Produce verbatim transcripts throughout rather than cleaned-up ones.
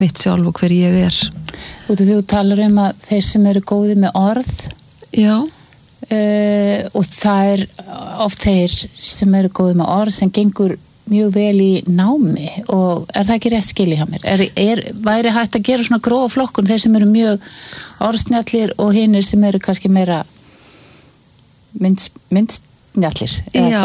mitt sjálf og hver ég er. Út af því þú talar um að þeir sem eru góði með orð, já, uh, og það er oft þeir sem eru góði með orð sem gengur mjög vel í námi, og er það ekki rétt skilið hjá mér? Er, er, væri hægt að gera svona grófa flokkun þeir sem eru mjög orðsnjallir og hinir sem eru kannski meira mynd, myndsnjallir? Já,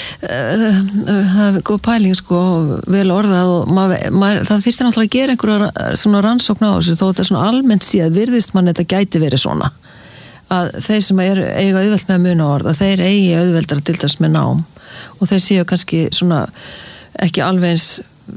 það er góð pæling sko, vel orðað og maður, maður, það þyrfti náttúrulega að gera einhverja svona rannsókn á þessu, þó þetta er svona almennt síðan virðist mann þetta gæti verið svona að þeir sem er, eiga auðvelt með að muna orð, að þeir eigi auðveldara til dæmis með nám og þeir séu kannski svona ekki alveg eins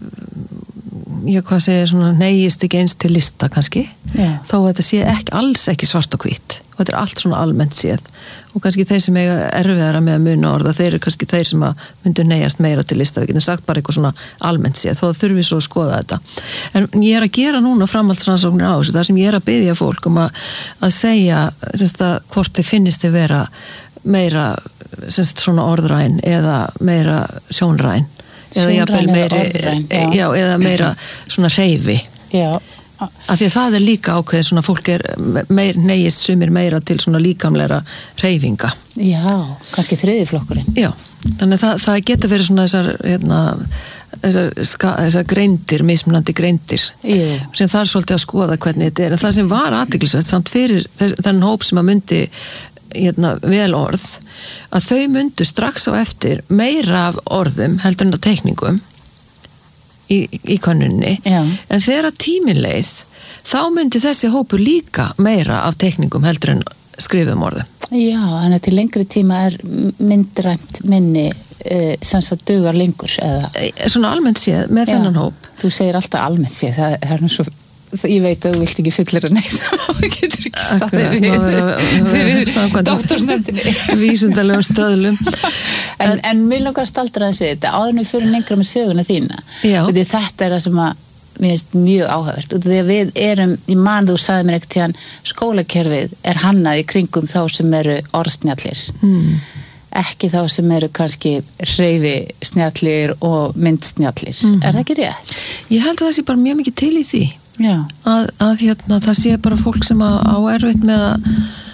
ég hvað segir svona neyist ekki eins til lista kannski, yeah. þó að þetta sé ekki, alls ekki svart og hvítt og þetta er allt svona almennt séð og kannski þeir sem eiga erfiðara með að muna orða þeir eru kannski þeir sem að myndu neyjast meira til lista, við getum sagt bara eitthvað svona almennt séð, þó þurfum við svo að skoða þetta en ég er að gera núna framhaldsrannsóknir á þessu, þar sem ég er að biðja fólk um að, að segja semst að hvort þeir finnist þeir vera meira semst svona orðræn eða meira sjónræn eða jafnvel meiri orðræn, já. Já, eða meira svona hreyfi Já. af því að það er líka ákveð svona fólk er meir, neyist sumir meira til svona líkamleira hreyfinga Já, kannski þriði flokkurinn Já, þannig að það, það getur verið svona þessar hérna, þessar, ska, þessar greindir, mismunandi greindir Jú. sem það er svolítið að skoða hvernig þetta er en það sem var athyglisvert samt fyrir þennan hóp sem að myndi hérna, vel orð að þau myndu strax á eftir meira af orðum heldur en að teikningum í, í könnunni Já. en þegar að tíminn leið þá myndi þessi hópur líka meira af teikningum heldur en skrifum orðum Já, en til lengri tíma er myndrænt minni e, sem það dugar lengur eða? Svona almennt séð með Já. þennan hóp Þú segir alltaf almennt séð, það, það er nú svo ég veit að þú vilt ekki fullir að neitt og getur ekki staðið fyrir doktorsnefndinni vísindalegum stöðlum en, en mér langar að staldra þessu þetta áður en við fyrir lengra með söguna þína því þetta er það sem að mér finnst mjög áhugavert og því að við erum í mann þú sagði mér ekkert tíðan skólakerfið er hannað í kringum þá sem eru orðsnjallir mm. ekki þá sem eru kannski hreyfi snjallir og myndsnjallir mm. er það ekki rétt? Ég held að það sé bara mjög mikið til í því að, að hérna, það sé bara fólk sem að á erfitt með að,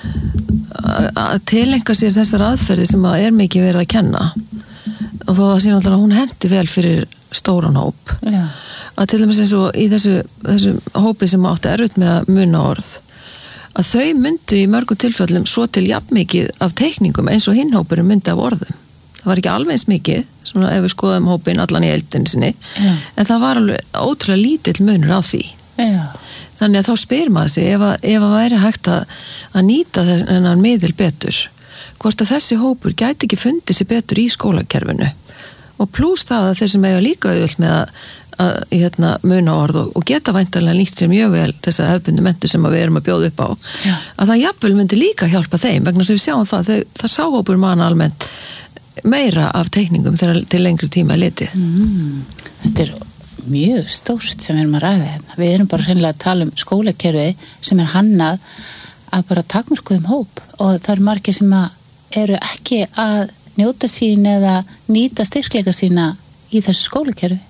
að tilenga sér þessar aðferði sem að er mikið verið að kenna og þó að sé náttúrulega að hún hendi vel fyrir stóran hóp Já. að til dæmis eins og í þessu, þessu hópi sem átti erfitt með að muna orð að þau myndu í mörgum tilfellum svo til jafn mikið af teikningum eins og hinn hópurinn myndi af orðum það var ekki alveg eins mikið svona ef við skoðum hópinn allan í eldinni sinni Já. en það var alveg ótrúlega lítill munur á því Já. þannig að þá spyr maður sig ef að, ef að væri hægt að, að nýta þennan miðil betur hvort að þessi hópur gæti ekki fundið sér betur í skólakerfinu og plús það að þeir sem eiga líka auðvelt með að, að hérna, muna orð og, og geta væntanlega nýtt sér mjög vel þessa hefbundu mentu sem við erum að bjóða upp á Já. að það jafnvel myndi líka hjálpa þeim vegna sem við sjáum það, þeir, það sá hópur manna almennt meira af teikningum þegar til lengri tíma er litið mm. Þetta er mjög stórt sem við erum að ræða hérna. Við erum bara hreinlega að tala um skólakerfi sem er hannað að bara takmörkuðum hóp og það eru margir sem að eru ekki að njóta sín eða nýta styrkleika sína í þessu skólakerfi.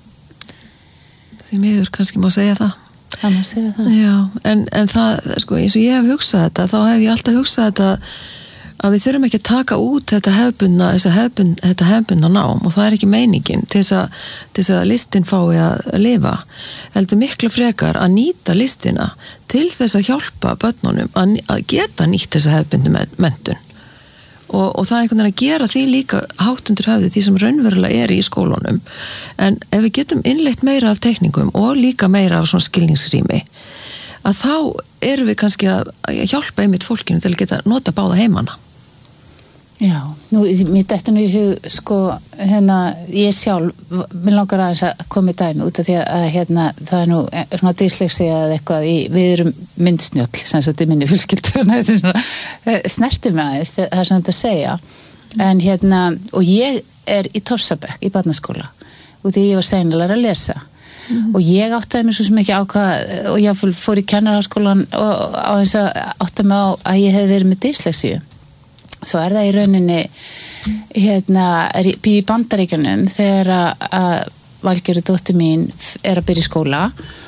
Því miður kannski má segja það. Það má segja það. Já, en, en það, sko, eins og ég hef hugsað þetta, þá hef ég alltaf hugsað þetta að við þurfum ekki að taka út þetta hefbundna, þessa hefbund, þetta hefbundna nám og það er ekki meiningin til þess að, til þess að listin fái að lifa. Heldur miklu frekar að nýta listina til þess að hjálpa börnunum að, að geta nýtt þessa hefbundu menntun. Og, og það er einhvern veginn að gera því líka hátt undir höfði því sem raunverulega er í skólunum. En ef við getum innleitt meira af teikningum og líka meira af svona skilningsrými, að þá erum við kannski að hjálpa einmitt fólkinu til að geta nota báða heimana. Já, nú, mér dættu nú í hug, sko, hérna, ég sjálf, mér langar aðeins að koma í dæmi út af því að, hérna, það er nú svona dyslexía eða eitthvað í, við erum myndsnjöll, sem þetta er minni fjölskyldur, þannig að þetta er svona, snerti mig aðeins, það er svona þetta að segja, en hérna, og ég er í Torsabekk, í barnaskóla, út af því ég var seinlega að lesa, mm-hmm. og ég áttaði mig svo sem ekki ákvað, og ég fór í kennaraskólan og á þess að áttaði mig á að ég hef verið með dyslexíu. Svo er það í rauninni hérna, býð í Bandaríkjunum þegar að Valgerður dóttir mín er að byrja í skóla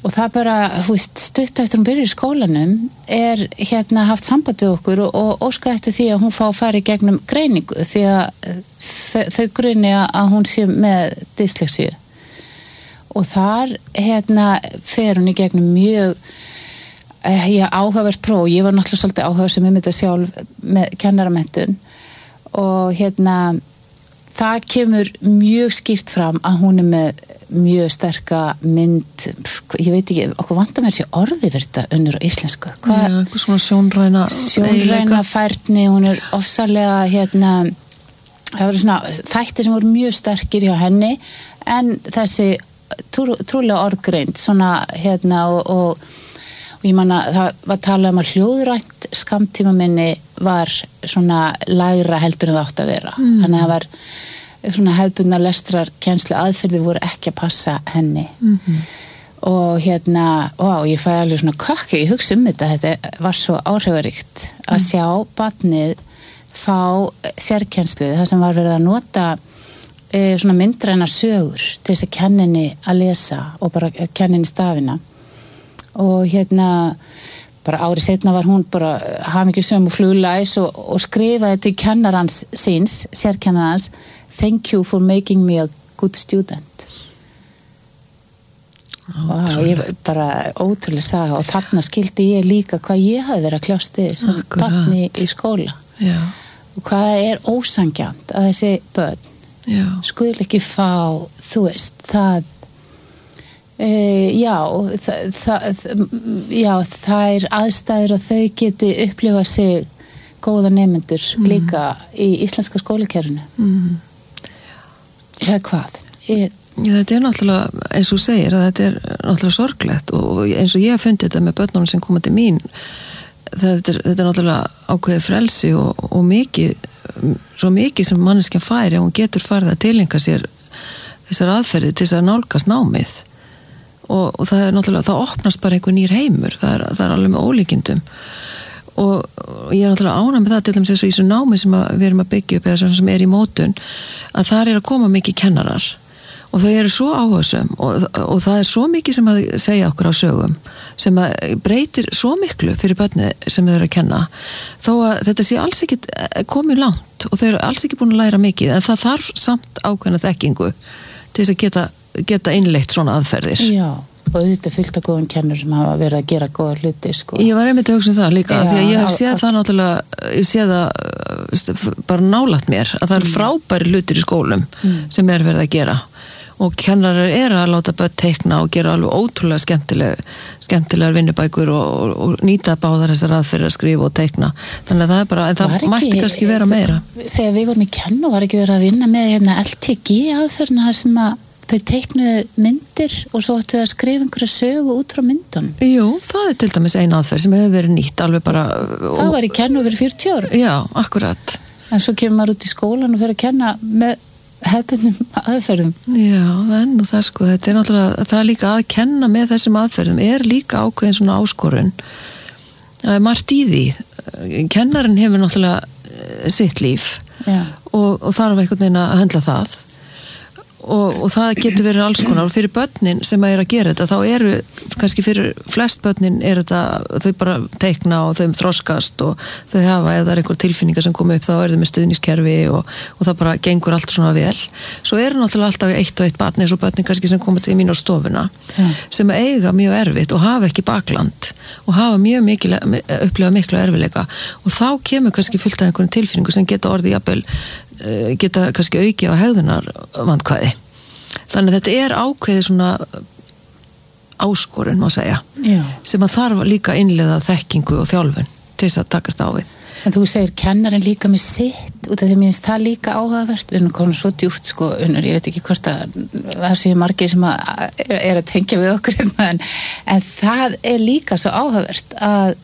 og það bara, þú veist, stutt eftir hún byrjar í skólanum er hérna haft samband við okkur og, og óska eftir því að hún fá að fara í gegnum greiningu því að þau, þau grunni að hún sé með dyslexíu og þar hérna fer hún í gegnum mjög Já, áhugavert próf, ég var náttúrulega svolítið áhuga sem um þetta sjálf með kennaramenntun og hérna það kemur mjög skýrt fram að hún er með mjög sterka mynd, ég veit ekki, okkur vantar mér sér orði fyrir þetta unnur á íslensku. Hva? Já, eitthvað svona sjónræna sjónræna færni, hún er ofsalega hérna, það voru svona þættir sem voru mjög sterkir hjá henni en þessi trú, trúlega orðgreind svona hérna og, og og ég manna, það var talað um að hljóðrænt skammtímaminni var svona lægra heldur en það átt að vera. Mm. Þannig að það var svona hefðbundna lestrar kennslu aðferði voru ekki að passa henni. Mm-hmm. Og hérna, ó, ég fæ alveg svona kokki, ég hugsa um þetta, þetta var svo áhrifaríkt að mm. sjá barnið fá sérkennslu, það sem var verið að nota e, svona myndræna sögur til þess að kenninni að lesa og bara kenninni stafina. Og hérna bara árið seinna var hún bara hamingjusöm og fluglæs og, og skrifaði til kennarans síns, sérkennarans thank you for making me a good student og wow, ég bara ótrúlega saga og þarna skildi ég líka hvað ég hafði verið að kljást við sem barn í, í skóla Já. Og hvað er ósanngjarnt að þessi börn Já. Skuli ekki fá, þú veist, það Uh, já, það, það, já, það er aðstæður og þau geti upplifað sig góða nemendur mm. líka í íslenska skólakerfinu. Mm. Eða hvað? Er... Já, þetta er náttúrulega, eins og segir, að þetta er náttúrulega sorglegt og eins og ég hef fundið þetta með börnunum sem koma til mín, þetta er, þetta er náttúrulega ákveðið frelsi og, og mikið, svo mikið sem manneskjan færi og hún getur farið að tilenga sér þessar aðferði til þess að nálgast námið. Og, og það er náttúrulega, það opnast bara einhver nýr heimur, það er, það er alveg með ólíkindum og, og ég er náttúrulega ánægð með það til dæmis eins og í þessu námi sem að við erum að byggja upp eða sem er í mótun, að þar er að koma mikið kennarar og þau eru svo áhugasöm og, og það er svo mikið sem að segja okkur á sögum sem að breytir svo miklu fyrir börni sem þau eru að kenna þó að þetta sé alls ekki komið langt og þau eru alls ekki búin að læra mikið en það þarf samt ákveðna þekkingu til þess að geta geta innleitt svona aðferðir. Já, og þetta er fyllt af góðum kennur sem hafa verið að gera góða hluti, sko. Ég var einmitt að hugsa um það líka, Já, því að ég hef séð á, það náttúrulega, ég séð það bara nálægt mér, að það er frábæri hlutir í skólum mm. sem er verið að gera og kennarar er að láta börn teikna og gera alveg ótrúlega skemmtileg, skemmtilegar vinnubækur og, og, og nýta báðar þessar aðferðir að skrifa og teikna. Þannig að það er bara, en það mætti kannski vera meira. Þegar við vorum í kennu var ekki verið að vinna með hérna L T G aðferðina þar sem að þau teiknuðu myndir og svo ættu að skrifa einhverja sögu út frá myndunum. Jú, það er til dæmis ein aðferð sem hefur verið nýtt alveg bara... Og... Það var í kennu fyrir fjörutíu árum. Já, akkurat. En svo kemur maður út í skólan og fyrir að kenna með hefðbundnum aðferðum. Já, það er nú það sko. Þetta er náttúrulega, það er líka að kenna með þessum aðferðum er líka ákveðin svona áskorun. Það er margt í því. Kennarinn hefur náttúrulega sitt líf og, og þarf einhvern veginn að höndla það. Og, og það getur verið alls konar og fyrir börnin sem að er að gera þetta þá eru, kannski fyrir flest börnin er þetta, þau bara teikna og þau þroskast og þau hafa ef það er einhver tilfinningar sem koma upp þá er þau með stuðningskerfi og, og það bara gengur allt svona vel. Svo er náttúrulega alltaf eitt og eitt barn eins og börnin kannski sem koma til mín á stofuna ja. Sem eiga mjög erfitt og hafa ekki bakland og hafa mjög mikil, upplifa miklu erfileika og þá kemur kannski fullt af einhverjum tilfinningu sem geta orðið jafnvel geta kannski auki á hegðunar vandkvæði. Þannig að þetta er ákveðið svona áskorun má segja Já. Sem að þarf líka innleiða þekkingu og þjálfun til þess að takast á við. En þú segir kennarinn líka með sitt út af því að mér finnst það líka áhugavert við erum komin svo djúpt sko unnur, ég veit ekki hvort að það séu margir sem að er, er að tengja við okkur en, en það er líka svo áhugavert að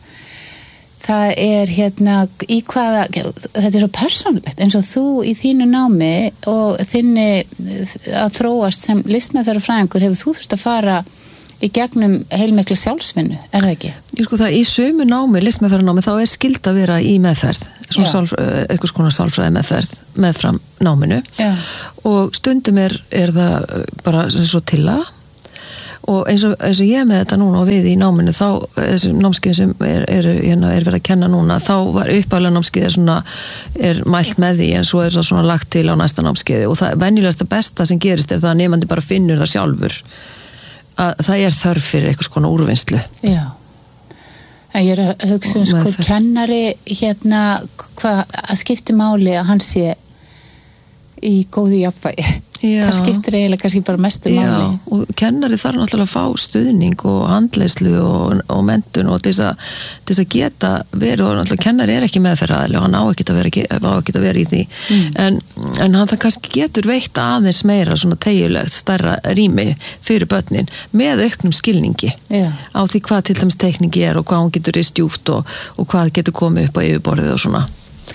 það er hérna í hvaða, þetta er svo persónulegt eins og þú í þínu námi og þinni að þróast sem listmeðferðarfræðingur hefur þú þurft að fara í gegnum heilmikla sjálfsvinnu, er það ekki? Ég sko það, í sömu námi, listmeðferðarnámi, þá er skylt að vera í meðferð, svona sálf, einhvers konar sálfræði meðferð, meðfram náminu Já. Og stundum er, er það bara svo til að og eins og, eins og ég með þetta núna og við í náminu þá, þessu námskeið sem er, er, er, er verið að kenna núna, þá var uppálega námskeið er svona, er mælt með því en svo er það svona lagt til á næsta námskeiði og það venjulegasta besta sem gerist er það að nemandi bara finnur það sjálfur að það er þörf fyrir eitthvað svona úrvinnslu. Já. En ég er að hugsa um sko kennari hérna, hvað að skipti máli að hann sé í góðu jafnvægi. Já. Það skiptir eiginlega kannski bara mestu máli. Já, og kennari þarf náttúrulega að fá stuðning og handleiðslu og, og menntun og til þess að, að geta verið og náttúrulega kennari er ekki meðferðaðili og hann á ekki að vera, á ekki að vera í því mm. en, en hann það kannski getur veitt aðeins meira svona tegjulegt stærra rými fyrir börnin með auknum skilningi Já. Á því hvað til dæmis tekningi er og hvað hún getur rist djúpt og, og hvað getur komið upp á yfirborðið og svona.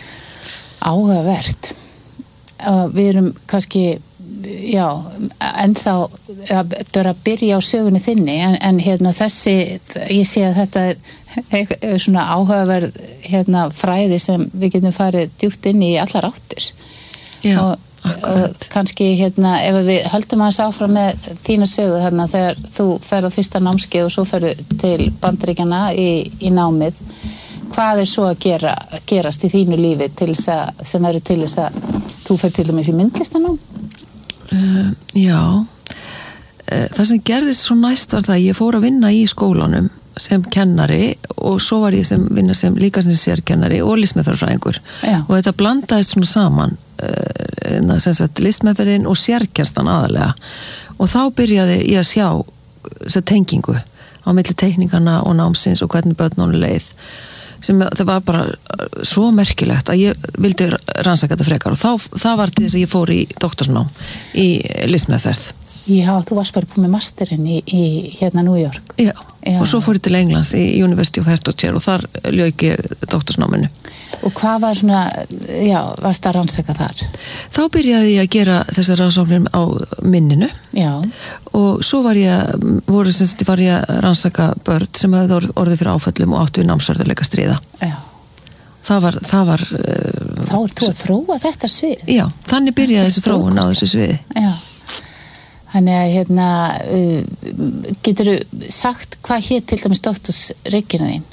Áhugavert. Við erum kannski já, ennþá að bara byrja á sögunni þinni en, en hérna þessi, ég sé að þetta er, er svona áhugaverð hérna fræði sem við getum farið djúpt inn í allar áttir já, og, og kannski hérna ef við höldum að áfram með þína sögu þarna þegar þú ferð á fyrsta námskeið og svo ferðu til Bandaríkjanna í, í námið hvað er svo að gera, gerast í þínu lífi til þess að, sem eru til þess að þú fer til dæmis í myndlistanám? Uh, já, uh, það sem gerðist svo næst var það að ég fór að vinna í skólanum sem kennari og svo var ég sem vinna sem líka sem sérkennari og listmeðferðarfræðingur og þetta blandaðist svona saman uh, sem sagt listmeðferðin og sérkennslan aðalega og þá byrjaði ég að sjá þessa tengingu á milli teikningana og námsins og hvernig börnunum leið sem það var bara svo merkilegt að ég vildi rannsaka þetta frekar og þá, það var til þess að ég fór í doktorsnám í listmeðferð. Já, þú varst bara búin með masterinn í, í hérna New York. Já, Já, og svo fór ég til Englands í University of Hertfordshire og þar lauk ég doktorsnáminu. Og hvað var svona, já, varst að rannsaka þar? Þá byrjaði ég að gera þessar rannsóknir á minninu. Já. Og svo var ég, voru semst, var ég að rannsaka börn sem hefði orðið fyrir áföllum og áttu við námsörðuleika stríða. Já. Það var, það var... Uh, Þá er þú að þróa þetta svið? Já, þannig byrjaði þessi þróun á þessu sviði. Já. Þannig að hérna, uh, getur þú sagt hvað hér til dæmis doktorsritgerðin þín?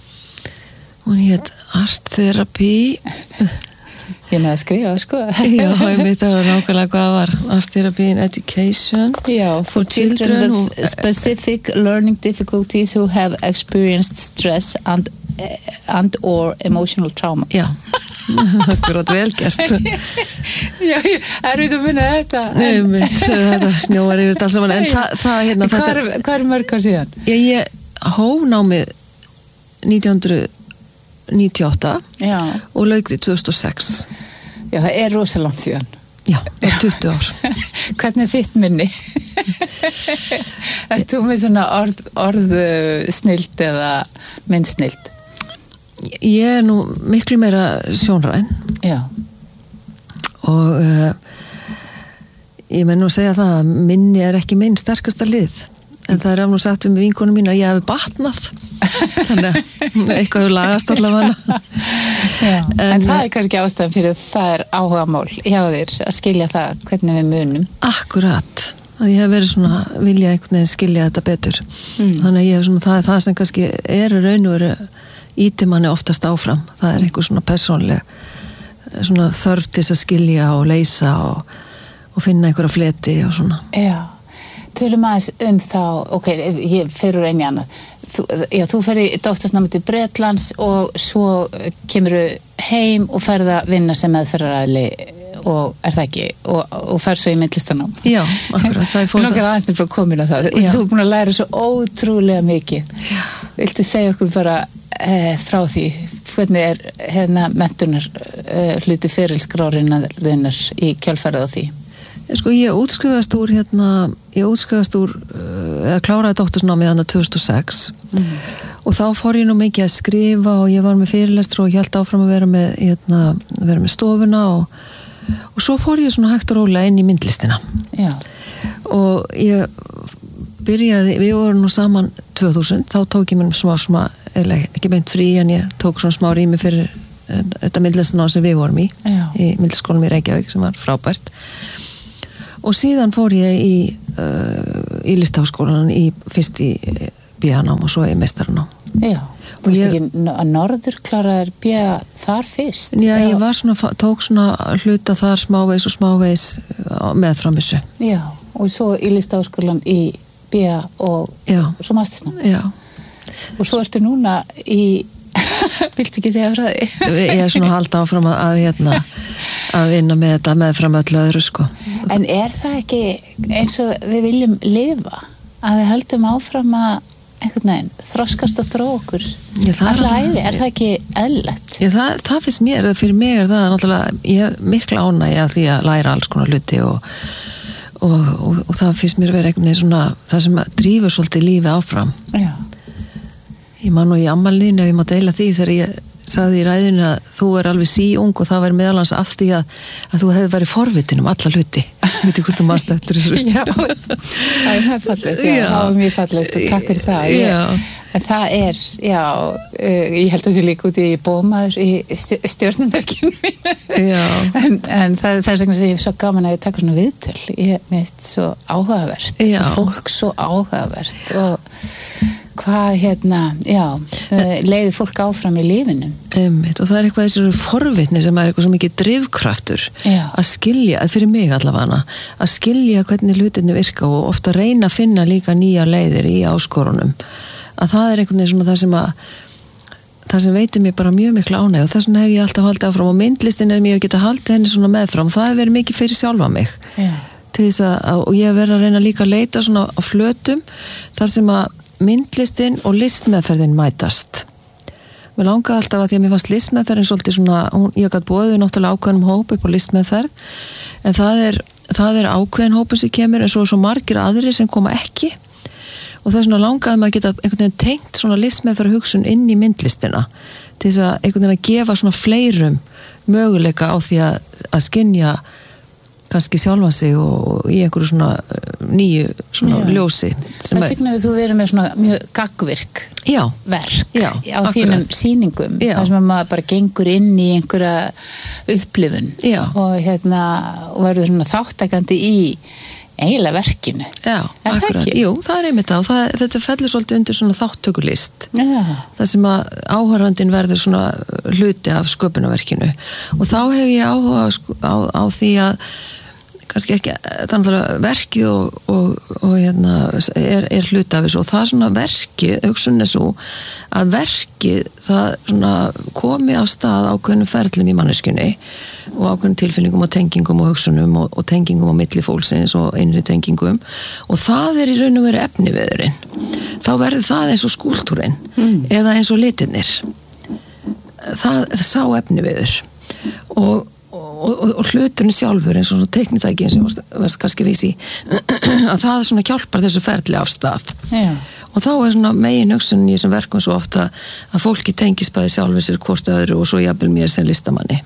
Hún hét Art Therapy. Ég með að skrifa, sko. Já, ég veit að nákvæmlega hvað var. Art Therapy in Education. Já, for, for children, children with who, specific learning difficulties who have experienced stress and, and or emotional trauma. Já, akkurat vel gert. Já, er við að minna þetta? Nei, mitt, þetta snjóar yfir þetta alls saman. En það, það hérna... Hvað er, hvað er mörg ár síðan? Ég, ég hóf námið nítján hundruð níutíu og átta Já. Og lauk því tvö þúsund og sex. Já, það er rosalangt síðan. Já, það er tuttugu ár. Hvernig er þitt minni? Er þú með svona orð, orð snilt eða myndsnilt? Ég er nú miklu meira sjónræn. Já. Og uh, ég menn nú að segja það að minni er ekki minn sterkasta lið. En það er af nú sagt við með vinkonum mín að ég hefði batnað. Þannig að eitthvað hefur lagast allavega. En, en það er kannski ástæðan fyrir það er áhugamál hjá þér að skilja það hvernig við munum. Akkurat. Að ég hef verið svona vilja einhvern veginn skilja þetta betur. Mm. Þannig að ég hef svona, það er það sem kannski er raun og veru íti manni oftast áfram. Það er einhver svona persónleg svona þörf til að skilja og leysa og, og finna einhverja fleti og svona. Já. Tölum aðeins um þá, ok, ég fer úr einu annað. Þú, já, þú fer í doktorsnámi til Bretlands og svo kemur heim og ferð að vinna sem meðferðaræðli og er það ekki, og, og fer svo í myndlistanám. Já, akkurat, það er fór það. Langar aðeins nefnilega komin á það. Og þú er búin að læra svo ótrúlega mikið. Já. Viltu segja okkur bara eh, frá því, hvernig er hérna menntunar eh, hluti ferilskrárinnar í kjölfarið á því? Sko ég útskrifast úr hérna, ég útskrifast úr eða kláraði doktorsnámið þarna tvö þúsund og sex mm. og þá fór ég nú mikið að skrifa og ég var með fyrirlestur og ég held áfram að vera með, hérna, vera með stofuna og, og svo fór ég svona hægt og rólega inn í myndlistina. Já. Og ég byrjaði, við vorum nú saman tvö þúsund, þá tók ég mér smá, smá eða ekki beint frí en ég tók svona smá rými fyrir þetta myndlistina sem við vorum í, Já. Í myndlistaskólanum í Reykjavík sem var frábært. Og síðan fór ég í uh, í listaháskólanum í fyrst í B-nám og svo í meistaranám. Já, og ég ekki að norður kláraðir B þar fyrst? Já, ég var svona, tók svona hluta þar smávegis og smávegis meðfram þessu. Já, og svo í listaháskólan í B og já. Svo mastersnám. Já. Og svo ertu núna í viltu ekki segja frá því? Ég er svona að halda áfram að, að hérna að vinna með þetta meðfram öllu öðru sko. En er það ekki eins og við viljum lifa að við höldum áfram að einhvern veginn, þroskast og þróa okkur alla æfi, er það ekki eðlilegt? Já, það, það finnst mér, fyrir mig er það náttúrulega, ég hef mikla ánægja því að læra alls konar hluti og, og, og, og það finnst mér verið einhvern veginn svona, það sem drífur svolítið lífi áfram. Já. Ég man nú í ammælinu ef ég má deila því þegar ég sagði í ræðinu að þú er alveg síung og það væri meðalans af því að, að þú hefði verið forvitin um alla hluti. Veitir hvort þú manst eftir þessu? Já, það er fallegt, já, það var mjög fallegt og takk fyrir það. Ég, en það er, já, uh, ég held að það sé líka út í bómaður í stjörnumerkinu mínu. Já. En, en það, það er svona sem ég er svo gaman að ég taka svona viðtöl. Ég meist svo áhugavert. Já. Og fólk svo áhugavert og hvað hérna, já, leiði fólk áfram í lífinu. Einmitt, og það er eitthvað þessu forvitni sem er eitthvað svo mikið drifkraftur já. Að skilja, fyrir mig allavega, að skilja hvernig hlutinni virka og ofta reyna að finna líka nýja leiðir í áskorunum. Að það er einhvern veginn svona það sem að það sem veitir mér bara mjög miklu ánægju og þess vegna hef ég alltaf haldið áfram og myndlistin er mér að geta haldið henni svona meðfram. Það hefur verið mikið fyrir sjálfa mig. Já. Til þess að, og ég hef verið að reyna líka að leita svona á flötum þar sem að myndlistin og listmeðferðin mætast. Mér langaði alltaf að því að mér fannst listmeðferðin svolítið svona, hún, ég gæti boðið náttúrulega ákveðnum hóp upp á listmeðferð, en það er, það er ákveðin hópur sem kemur en svo er svo margir aðrir sem koma ekki og það er svona langaði maður að geta einhvern veginn tengt svona listmeðferð hugsun inn í myndlistina til þess að einhvern veginn að gefa svona fleirum möguleika á því að, að skynja kannski sjálfa sig og í einhverju svona nýju svona já. Ljósi. Það signaði þú verið með svona mjög gagnvirk já. Verk já, á þínum sýningum já. Þar sem maður bara gengur inn í einhverja upplifun já. Og hérna og verður svona þáttakandi í eiginlega verkinu. Já, er akkurat. Það Jú, það er einmitt það. það þetta fellur svolítið undir svona þáttökulist. Já. Það sem að áhorfandinn verður svona hluti af sköpunarverkinu. Og þá hef ég áhuga á, á því að kannski ekki, þannig að verkið og, og, og hérna, er, er hluti af þessu og það svona verkið, hugsun er svo að verkið það svona komi á stað ákveðnum ferlum í manneskjunni og ákveðnum tilfinningum og tengingum og hugsunum og, og tengingum á milli fólksins og innri tengingum og það er í raun og veru efniviðurinn. Þá verður það eins og skúltúrin mm. eða eins og litirnir. Það, það sá efniviður og Og, og, og hluturinn sjálfur eins og teiknitækin sem varst kannski vísi að það svona hjálpar þessu ferli af stað já. Og þá er svona megin hugsunin í þessum verkum svo ofta að fólki tengist bæði sjálfur sér hvort öðru og svo jafnvel mér sem listamanni.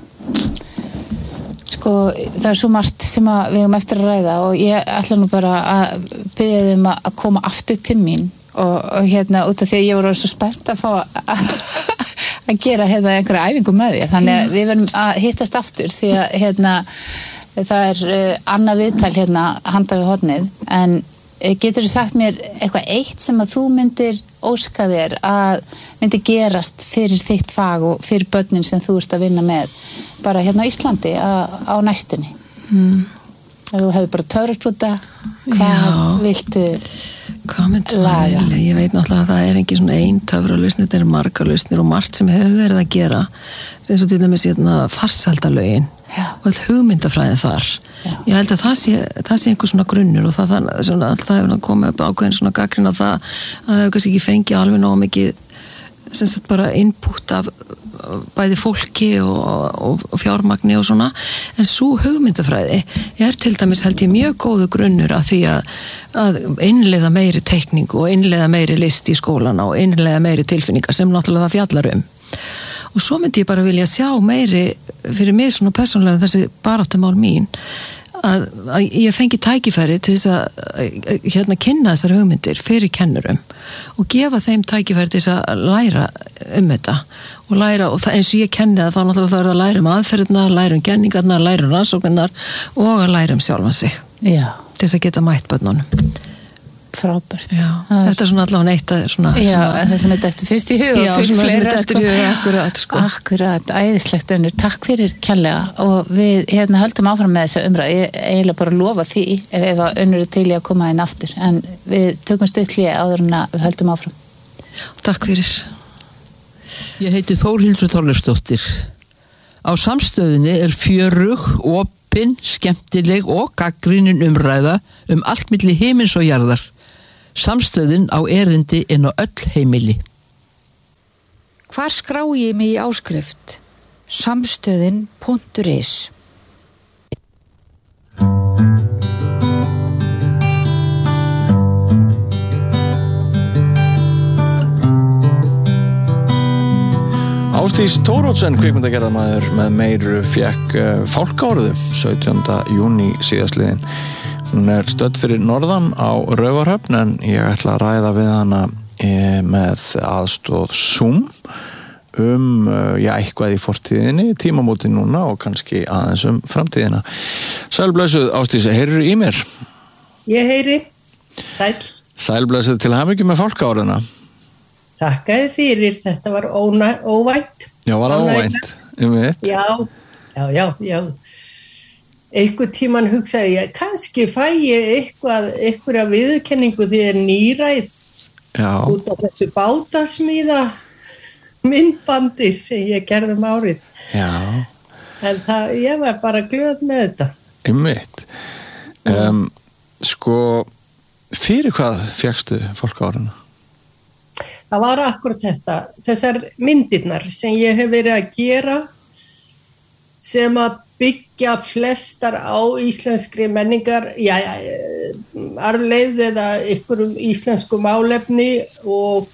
Sko það er svo margt sem að við höfum eftir að ræða og ég ætla nú bara að biðja þeim að koma aftur til mín og, og hérna út af því að ég voru svo spennt að fá að að gera hérna einhverja æfingu með þér þannig að við verðum að hittast aftur því að hérna það er uh, annað viðtal hérna handa við hornið en uh, getur þú sagt mér eitthvað eitt sem að þú myndir óska þér að myndir gerast fyrir þitt fag og fyrir börnin sem þú ert að vinna með bara hérna á Íslandi á, á næstunni mm. Þú hefur bara töfraklúta hvað viltu hvað myndir laga? Ég veit náttúrulega að það er ekki svona ein töfralausn, þetta er margar lausnir og margt sem hefur verið að gera eins og til dæmis hérna farsældalögin og all hugmyndafræðin þar. Já. Ég held að það sé, það sé einhver svona grunnur og það, það, svona, það hefur komið upp ákveðin svona gagnrýni á það að það hefur kannski ekki fengið alveg nóg mikið sem sagt bara input af bæði fólki og, og, og fjármagni og svona, en svo hugmyndafræði er til dæmis held ég mjög góðu grunnur að því að, að innleiða meiri teikningu og innleiða meiri list í skólana og innleiða meiri tilfinningar sem náttúrulega það fjallar um og svo myndi ég bara vilja sjá meiri fyrir mig svona persónulega þessi baráttumál mín að, að ég fengi tækifæri til þess að hérna kynna þessar hugmyndir fyrir kennurum og gefa þeim tækifæri til þess að læra um þetta og læra, og það, eins og ég kenni það þá náttúrulega það er að læra um aðferðirnar, læra um kenningarnar, læra um rannsóknirnar og að læra um sjálfan sig Já. til þess að geta mætt börnunum. frábært. Já, það þetta er svona allavega neitt að svona... Já, svona, það sem þetta eftir fyrst í hug. Já, svona sem þetta eftir í hug, akkurat, sko. Akkurat, æðislegt önnur. Takk fyrir kærlega og við hérna höldum áfram með þessa umræðu. Ég eiginlega bara lofa því ef, ef að önnur er til í að koma inn aftur. En við tökum stuttli áður en að við höldum áfram. Takk fyrir. Ég heiti Þórhildur Þorleifsdóttir. Á Samstöðinni er fjörug, opin, skemmtileg og gagnrýnin umræða um allt milli himins og jarðar. Samstöðin á erindi inn á öll heimili. Hvar skrái ég mig í áskrift? Samstöðin punktur is. Ásdís Thoroddsen, kvikmyndagerðarmaður með meiru, fékk uh, fálkaorðu sautjánda júní síðastliðinn. Hún er stödd fyrir norðan á Raufarhöfn en ég ætla að ræða við hana e, með aðstoð Zoom um uh, já, eitthvað í fortíðinni, tímamóti núna og kannski aðeins um framtíðina. Sælblessuð, Ásdís, heyrðu í mér? Ég heyri. Sæl. Sælblessuð, til hamingju með fálkaorðuna. Takkaði fyrir, þetta var óna, óvænt. Já, var það óvænt, um mitt. Já, já, já, já. Einhver tíman hugsaði ég, kannski fæ ég eitthvað, einhverja viðurkenningu því ég er nýræð já. Út af þessu bátasmíða myndbandi sem ég gerði um árið. Já. En það, ég var bara glöð með þetta. Um mitt. Um, sko, fyrir hvað fékkstu fálkaorðuna? Það var akkurat þetta, þessar myndirnar sem ég hef verið að gera sem að byggja flestar á íslenskri menningar, já, arfleið eða einhverjum íslensku málefni og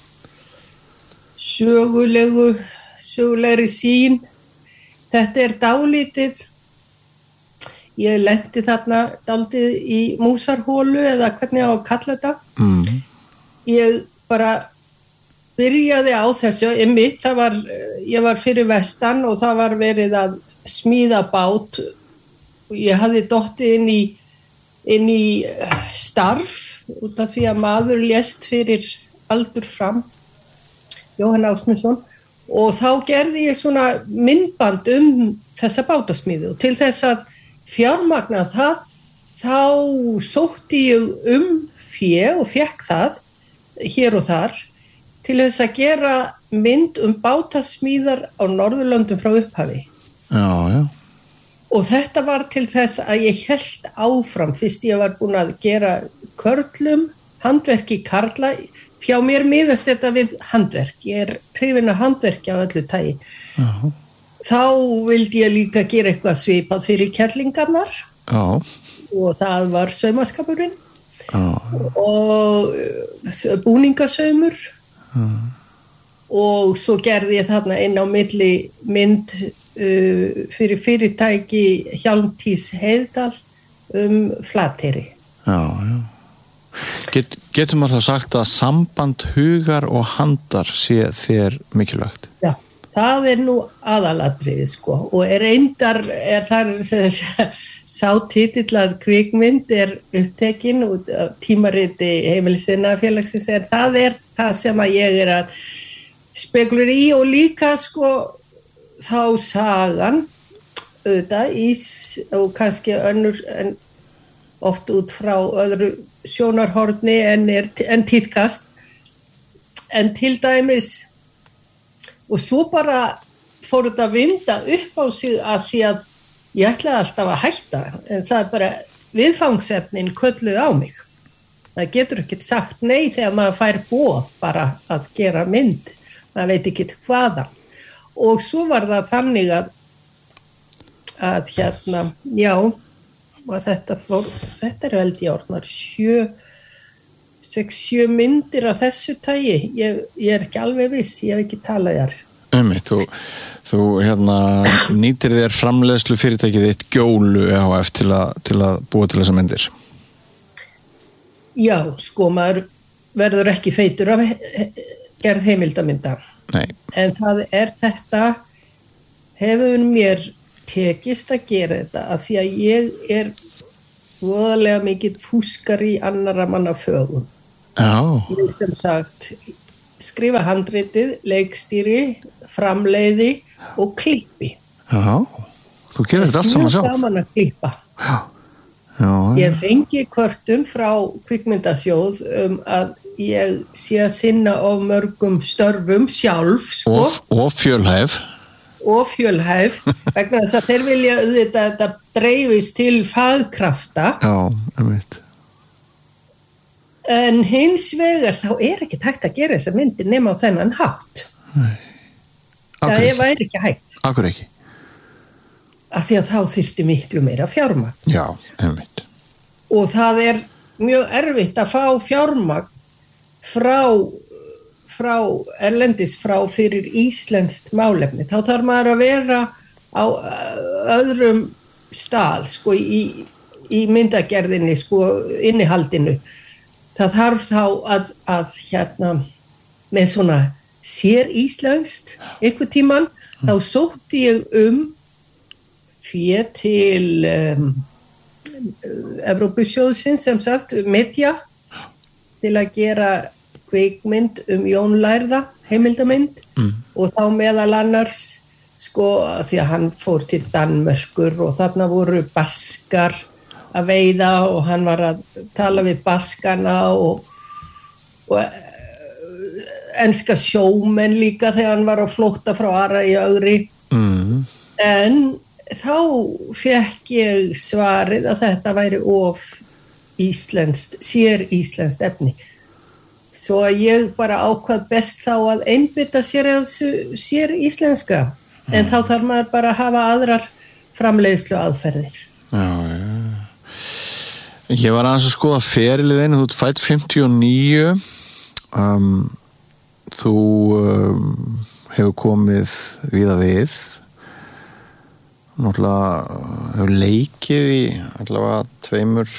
sögulegu, sögulegri sýn. Þetta er dálítið, ég lenti þarna dálítið í músarhólu eða hvernig ég á að kalla þetta. Mm. Ég bara byrjaði á þessu, einmitt, það var, ég var fyrir vestan og það var verið að smíða bát. Ég hafði dottið inn í, inn í starf út af því að maður lést fyrir aldur fram, Jóhann Ásmundsson, og þá gerði ég svona myndband um þessa bátasmíðu og til þess að fjármagna það, þá sótti ég um fé og fékk það hér og þar til þess að gera mynd um bátasmíðar á Norðurlöndum frá upphafi. Já, já. Og þetta var til þess að ég hélt áfram fyrst ég var búin að gera körlum, handverki karla. Fjá mér miðast þetta við handverk. Ég er hrifin af handverki af öllu tagi. Já. Þá vildi ég líka gera eitthvað svipað fyrir kellingarnar. Já. Og það var saumaskapurinn. Já. Og búningasaumur. Já. Og svo gerði ég þarna inn á milli mynd uh, fyrir fyrirtæki Hjálmtís Heiðdal um Flateyri. Já, já. Get, getum maður þá sagt að samband hugar og handar sé þér mikilvægt? Já, það er nú aðalatriði sko og er eindar, er þar sá titill að kvikmynd er upptekin út af tímariti Heimilisinnaðafélagsins en það er það sem að ég er að spekulur í og líka sko þá sagan auðvitað ís og kannski önnur en oft út frá öðru sjónarhorni en, er, en tíðkast en til dæmis og svo bara fór þetta að vinda upp á sig að því að ég ætlaði alltaf að hætta en það er bara viðfangsefnin kölluð á mig. Það getur ekkert sagt nei þegar maður fær boð bara að gera mynd. Það veit ekki hvaða. Og svo var það þannig að, að hérna, já, að þetta fór, þetta er held ég orðnar sjö, sex, sjö myndir af þessu tagi. Ég, ég er ekki alveg viss, ég hef ekki talað þar. Einmitt, þú, þú hérna, nýtir þér framleiðslu fyrirtækið þitt Gjólu E H F til að, til að búa til þessa myndir? Já, sko, maður verður ekki feitur af gerð heimildamynda. Nei. En það er þetta, hefur mér tekist að gera þetta að því að ég er voðalega mikið fúskar í annara manna fögum. Já. Ég sem sagt skrifa handritið, leikstýri, framleiði og klippi. Já, þú gerir þetta allt saman sjálf. Mjög gaman að klippa. Já. Já. Ég fengi kvörtum frá kvikmyndasjóð um að ég sé að sinna á mörgum störfum sjálf, sko. Og, og fjölhæf. Og fjölhæf, vegna þess að þeir vilja auðvitað að þetta dreifist til fagkrafta. Já, einmitt. En hins vegar þá er ekki hægt að gera þessa myndir nema á þennan hátt. Nei. Það er væri ekki hægt. Akkur ekki? Af því að þá þyrfti miklu meira fjármagn. Já, einmitt. Og það er mjög erfitt að fá fjármagn frá, frá erlendis frá fyrir íslenskt málefni. Þá þarf maður að vera á öðrum stað, sko, í, í myndagerðinni, sko, innihaldinu. Það þarf þá að, að hérna, með svona sér íslenskt, einhver tíman, þá sótti ég um fé til um, Evrópusjóðsins, sem sagt, Media, til að gera kvikmynd um Jón Lærða, heimildamynd, mm. og þá meðal annars, sko, því að hann fór til Danmörkur og þarna voru baskar að veiða og hann var að tala við baskana og, og enska sjómenn líka þegar hann var á flótta frá Ara í Ögri. Mm. En þá fekk ég svarið að þetta væri of íslenskt, sér íslenskt efni. Svo ég bara ákvað best þá að einbytta sér að sér íslenska. Mm. En þá þarf maður bara að hafa aðrar framleiðslu aðferðir. Já, já. Ég var aðeins að skoða ferilið einu, þú ert fædd fimmtíu og níu, um, þú um, hefur komið víða við, náttúrulega hefur leikið í allavega tveimur,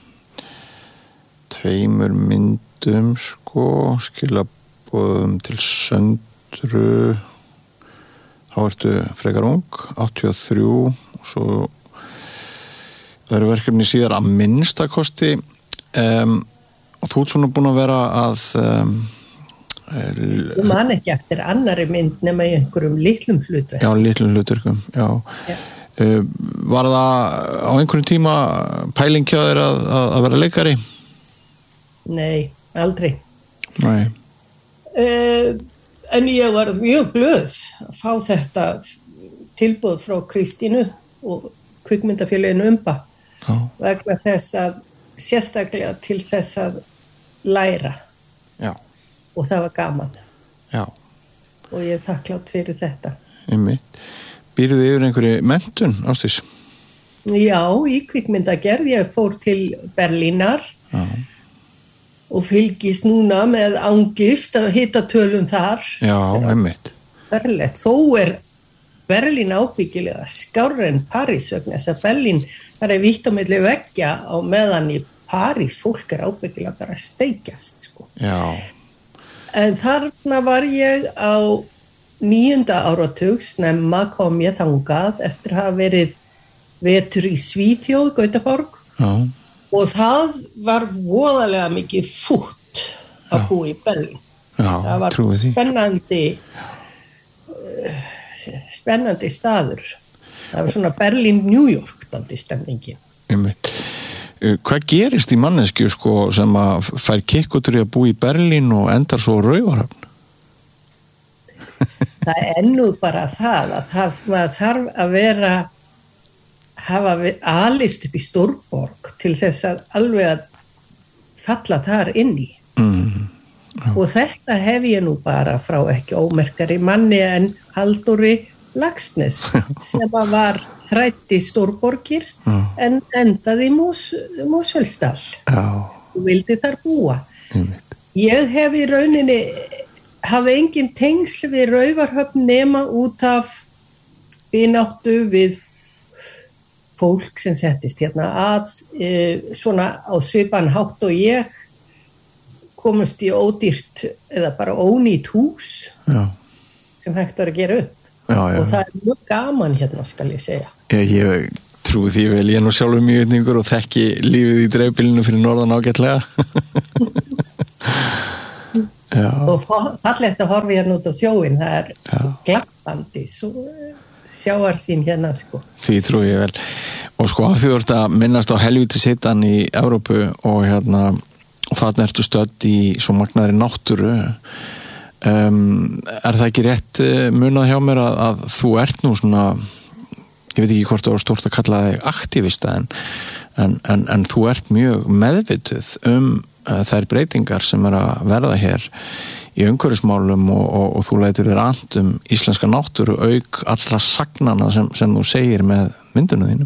tveimur myndum, sko, skilaboðum til söndru, þá ertu frekar ung, áttatíu og þrjú, og svo það eru verkefni síðar að minnstakosti um, og þú ert svona búin að vera að um, Þú man ekki eftir annari mynd nema í einhverjum litlum hlutverkum. Já, litlum hlutverkum, já. já. Uh, var það á einhverjum tíma pæling hjá þér að, að vera leikari? Nei, aldrei. Nei. Uh, en ég var mjög glöð að fá þetta tilboð frá Kristínu og kvikmyndafélaginu Umba. Já. Vegna þess að sérstaklega til þess að læra. Já. Og það var gaman. Já. Og ég er þakklátt fyrir þetta. Einmitt. Býrðu þið yfir einhverju menntun, Ásdís? Já, í kvikmyndagerð. Ég fór til Berlínar. Já. Og fylgist núna með angist að hitta tölum þar. Já, einmitt. Berlett. Þó er Berlín ábyggilega skárri en París vegna þess að Berlín það er vítt á milli veggja á meðan í París fólk er ábyggilega bara að steikjast, sko. Já. En þarna var ég á níunda áratug, snemma kom ég þangað eftir að hafa verið vetur í Svíþjóð, Gautaborg. Já. Og það var voðalega mikið fútt að búa í Berlín. Já, það var trúi því. Spennandi, uh, spennandi staður. Það var svona Berlín-New York daldi stemningin. Einmitt. Hvað gerist í mannesku sko, sem að fær kikkutur í að búa í Berlín og endar svo Raufarhöfn? Það er nú bara það að það, maður þarf að vera hafa alist upp í stórborg til þess að alveg að falla þar inn í. Mm, og þetta hef ég nú bara frá ekki ómerkari manni en Halldóri Laxness sem var þrætt í stórborgir já. En endaði í Mosfellsdal og vildi þar búa. Einmitt. Ég hef í rauninni hafi engin tengsl við Raufarhöfn nema út af vináttu við fólk sem settist hérna að e, svona á svipan hátt og ég komust í ódýrt eða bara ónýtt hús já. Sem hægt var að gera upp. Já, já. Og það er mjög gaman hérna skal ég segja. Ég, ég trúi því vel, ég er nú sjálfur mjög utningur og þekki lífið í dreifbýlinu fyrir norðan ágætlega. Já. Og fallegt að horfa hérna út á sjóin, það er glampandi, svo sjáar sín hérna, sko. Því trúi ég vel. Og sko af því þú ert að minnast á helvítishitann í Evrópu og hérna, og þarna ertu stödd í svo magnaðri náttúru. Um, er það ekki rétt munað hjá mér að, að þú ert nú svona, ég veit ekki hvort það var stórt að kalla þig aktivista, en, en, en, en þú ert mjög meðvituð um uh, þær breytingar sem er að verða hér í umhverfismálum og, og, og þú lætur þér and um íslenska náttúru auk allra sagnana sem, sem þú segir með myndunum þínum.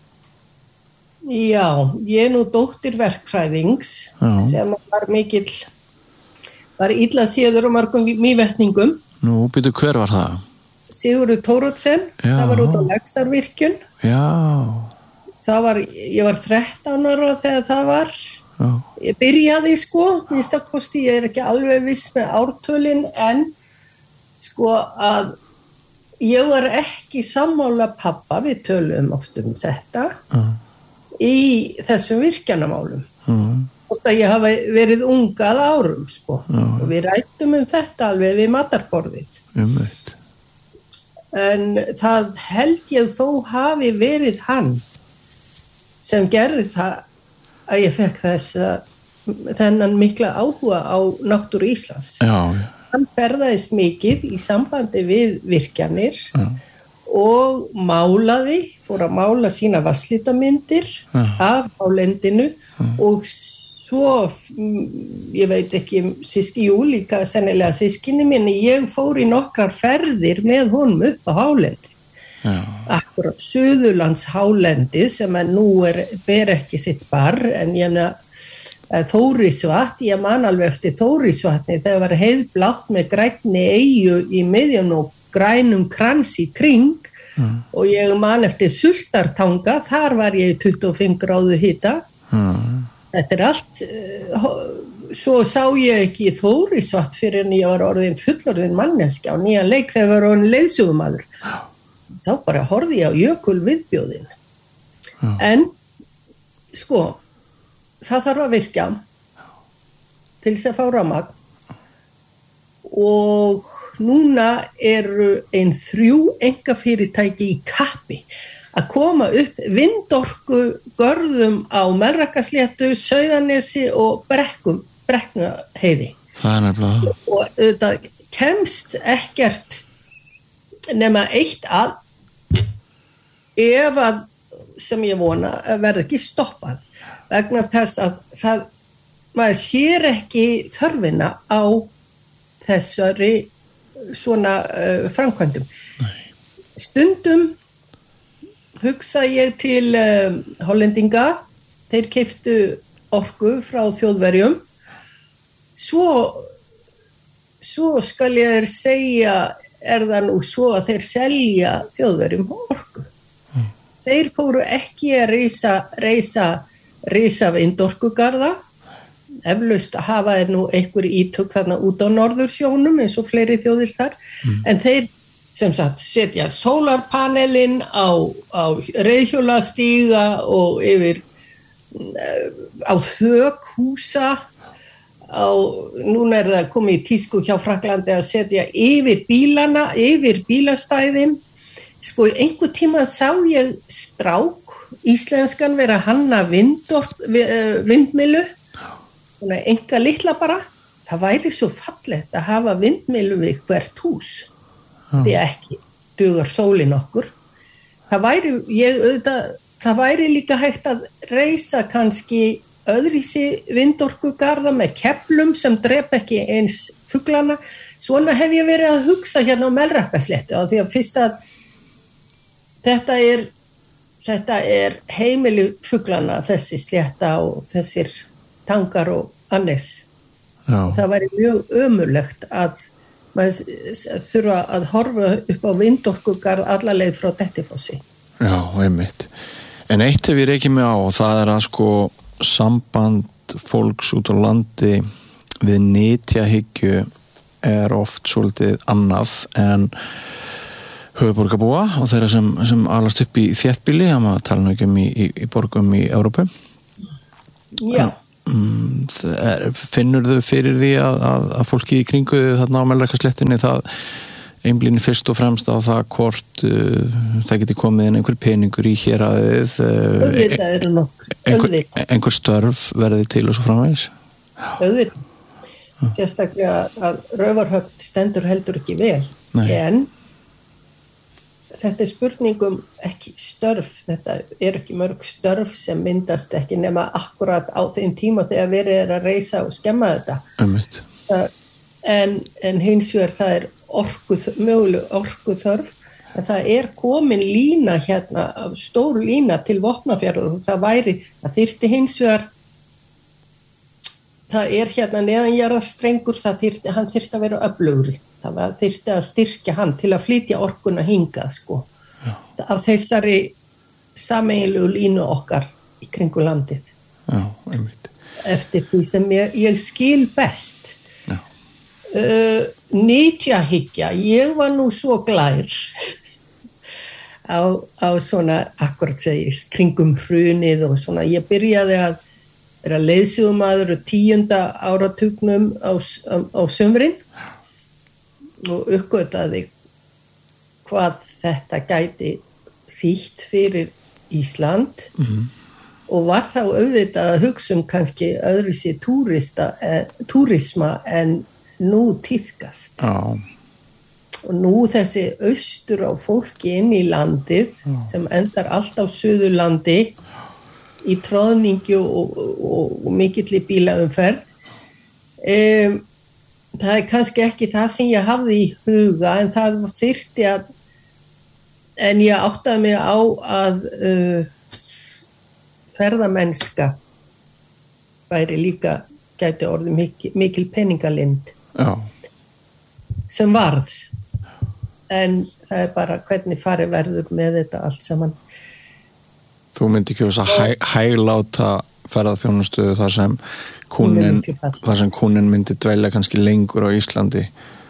Já, ég er nú dóttir verkfræðings Já. Sem var mikill, var illa séður og margum mývetningum. Nú, býtu, hver var það? Sigurður Thoroddsen, það var út á Laxárvirkjun. Já. Það var, ég var þrettán ára þegar það var. Já. Ég byrjaði sko, minnstakosti, ég er ekki alveg viss með ártölin, en sko að ég var ekki sammála pappa, við töluðum oft um þetta, uh. í þessum virkjanamálum. Uh. Og það ég hafa verið ungað árum sko, uh. og við rættum um þetta alveg við matarborðið. Um eitt. En það held ég þó hafi verið hann sem gerði það að ég fekk þess að þennan mikla áhuga á náttúru Íslands. Já, já. Hann ferðaðist mikið í sambandi við virkjanir já. Og málaði, fór að mála sína vatnslítamyndir af hálendinu já. Og svo, ég veit ekki, síski jú líka sennilega sískinni minni, ég fór í nokkrar ferðir með honum upp á hálendi. Já. Akkurat Suðurlands hálendi sem að nú er, ber ekki sitt barr, en ég Þórisvatn, ég man alveg eftir Þórisvatni, það var heiðblátt með grænni eyju í miðjum og grænum krans í kring mm. og ég man eftir Sultartanga, þar var ég tuttugu og fimm gráðu hita. Mm. Þetta er allt, svo sá ég ekki Þórisvatn fyrir en ég var orðin fullorðin manneskja og nýjan leik þegar ég var orðin leiðsögumaður. Þá bara horfði ég á jökul viðbjóðin. Já. En sko, það þarf að virka til þess að fá rafmagn og núna eru ein þrjú einkafyrirtæki í kappi að koma upp vindorku görðum á Melrakkasléttu, Sauðanesi og Brekkum, Brekknaheiði. Það er nefnilega. Og þetta kemst ekkert nema eitt að ef að sem ég vona að verða ekki stoppað vegna þess að það, maður sér ekki þörfina á þessari svona uh, framkvæmdum. Nei. Stundum hugsa ég til um, Hollendinga, þeir keyptu orku frá Þjóðverjum, svo, svo skal ég þér segja er það nú svo að þeir selja Þjóðverjum orku. Mm. Þeir fóru ekki að reisa, reisa, reisa vindorkugarða, eflaust að hafa þeir nú einhver ítök þarna út á Norðursjónum eins og fleiri þjóðir þar, mm. en þeir sem sagt setja sólarpanelin á, á reiðhjólastíga og yfir á þök húsa. Á, núna er það komið í tísku hjá Frakklandi að setja yfir bílana, yfir bílastæðin. Sko, einhver tíma sá ég strák, íslenskan vera hanna vindor, vindmilu, svona enga litla bara. Það væri svo fallegt að hafa vindmilu við hvert hús, oh. því ekki dugar sólin okkur. Það væri, ég, auðvitað, það væri líka hægt að reisa kannski öðrísi vindorkugarða með keflum sem drep ekki eins fuglana. Svona hef ég verið að hugsa hérna á Melrakkasléttu á því að fyrst að þetta er, þetta er heimili fuglana, þessi slétta og þessir tangar og annes. Já. Það væri mjög ömurlegt að maður þurfa að horfa upp á vindorkugarð alla leið frá Dettifossi. Já, einmitt. En eitt hef ég reikið mig á og það er að sko samband fólks út á landi við nytjahyggju er oft svolítið annað en höfuðborgarbúa og þeirra sem, sem alast upp í þéttbýli, það maður tala nú ekki um í, í, í borgum í Evrópu. Já. En, mm, er, finnur þau fyrir því að, að, að fólki í kringu þarna á Melrakkasléttunni það einblínir fyrst og fremst á það hvort uh, það geti komið inn einhver peningur í héraðið uh, ein, einhver, einhver störf verði til og svo framvegis auðvitað ja. Sérstaklega að Raufarhöfn stendur heldur ekki vel Nei. En þetta er spurningum ekki störf, þetta er ekki mörg störf sem myndast ekki nema akkurat á þeim tíma þegar verið er að reisa og skemma þetta það, en, en hins vegar það er orkuð, möguleg orkuþörf en það er komin lína hérna, stór lína til Vopnafjarðar og það væri, það þyrfti hins vegar það er hérna neðanjarðarstrengur, það þyrfti, hann þyrfti að vera öflugri það var þyrfti að styrkja hann til að flytja orkuna hingað sko Já. Af þessari sameiginlegu línu okkar í kringu landið Já, einmitt eftir því sem ég, ég skil best Já. Uh, nytjahyggja ég var nú svo glær á, á svona akkurat segis kringum hrunið og svona ég byrjaði að vera leiðsögumaður tíunda áratugnum á, á, á sumrin og uppgötaði hvað þetta gæti þýtt fyrir Ísland mm. og var þá auðvitað að hugsa um kannski öðruvísi túrista, eh, túrisma en nú tíðkast oh. og nú þessi austur á fólki inn í landið oh. sem endar allt á Suðurlandi í tróðningi og, og, og mikilli bílaumferð um það er kannski ekki það sem ég hafði í huga en það þyrfti að en ég áttaði mig á að uh, ferðamennska væri líka gæti orðið mikil, mikil peningalind Já. Sem varð en það er bara hvernig farið verður með þetta allt saman Þú myndi ekki þess að hæ, hægláta ferðaþjónustu þar sem kúnin, þar sem kúnin myndi dvelja kannski lengur á Íslandi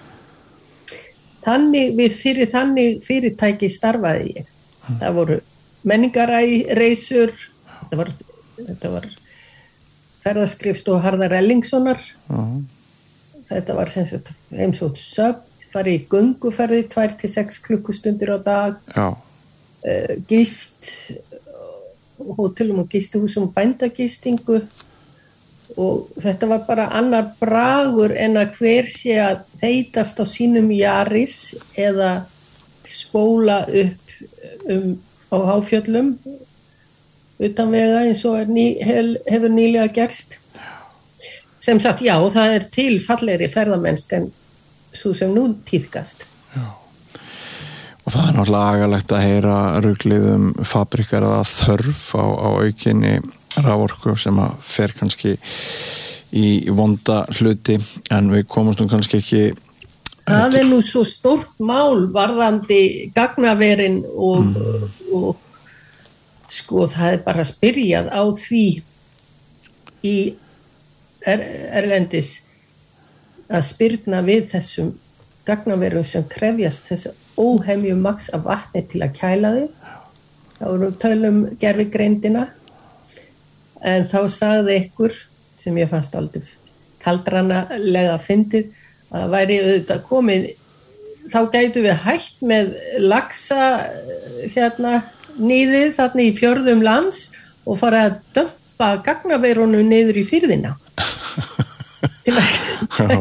Þannig við fyrir þannig fyrirtæki starfaði ég mm. það voru menningareisur þetta var, þetta var ferðaskrifstofa Harðar Ellingssonar mm. þetta var sem sagt heimsótt söfn farið í gönguferði tvær til sex klukkustundir á dag Já. Uh, gist hótelum og gistihúsum bændagistingu og þetta var bara annar bragur en að hver sé að þeitast á sínum Yaris eða spóla upp um, á háfjöllum utan vega eins og er ný, hef, hefur nýlega gerst sem sagt já, það er til fallegri ferðamennsk en svo sem nú tíðkast Já Og það er náttúrulega agalegt að heyra ruglið um fabrikar eða þörf á, á aukinni raforku sem að fer kannski í vonda hluti en við komumst nú kannski ekki Það er nú svo stórt mál varðandi gagnaverin og, mm. og, og sko það er bara spyrjað á því í er, erlendis að spyrna við þessum gagnaverum sem krefjast þess óhemju maks af vatni til að kæla þig þá erum við tölum gervigreindina en þá sagði ykkur sem ég fannst aldrei kaldranalega fyndið að það væri auðvitað komið þá gætu við hætt með laxa hérna niður þarna í fjörðum lands og fara að dömpa gagnaverunum niður í firðina til að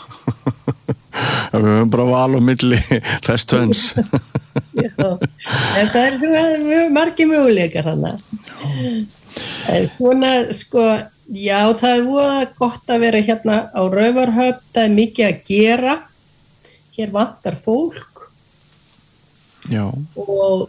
Við höfum bara val á milli þess tvenns. Já, en það er svona margir möguleikar hana. En svona, sko, já, það er voða gott að vera hérna á Raufarhöfn, það er mikið að gera. Hér vantar fólk. Já. Og,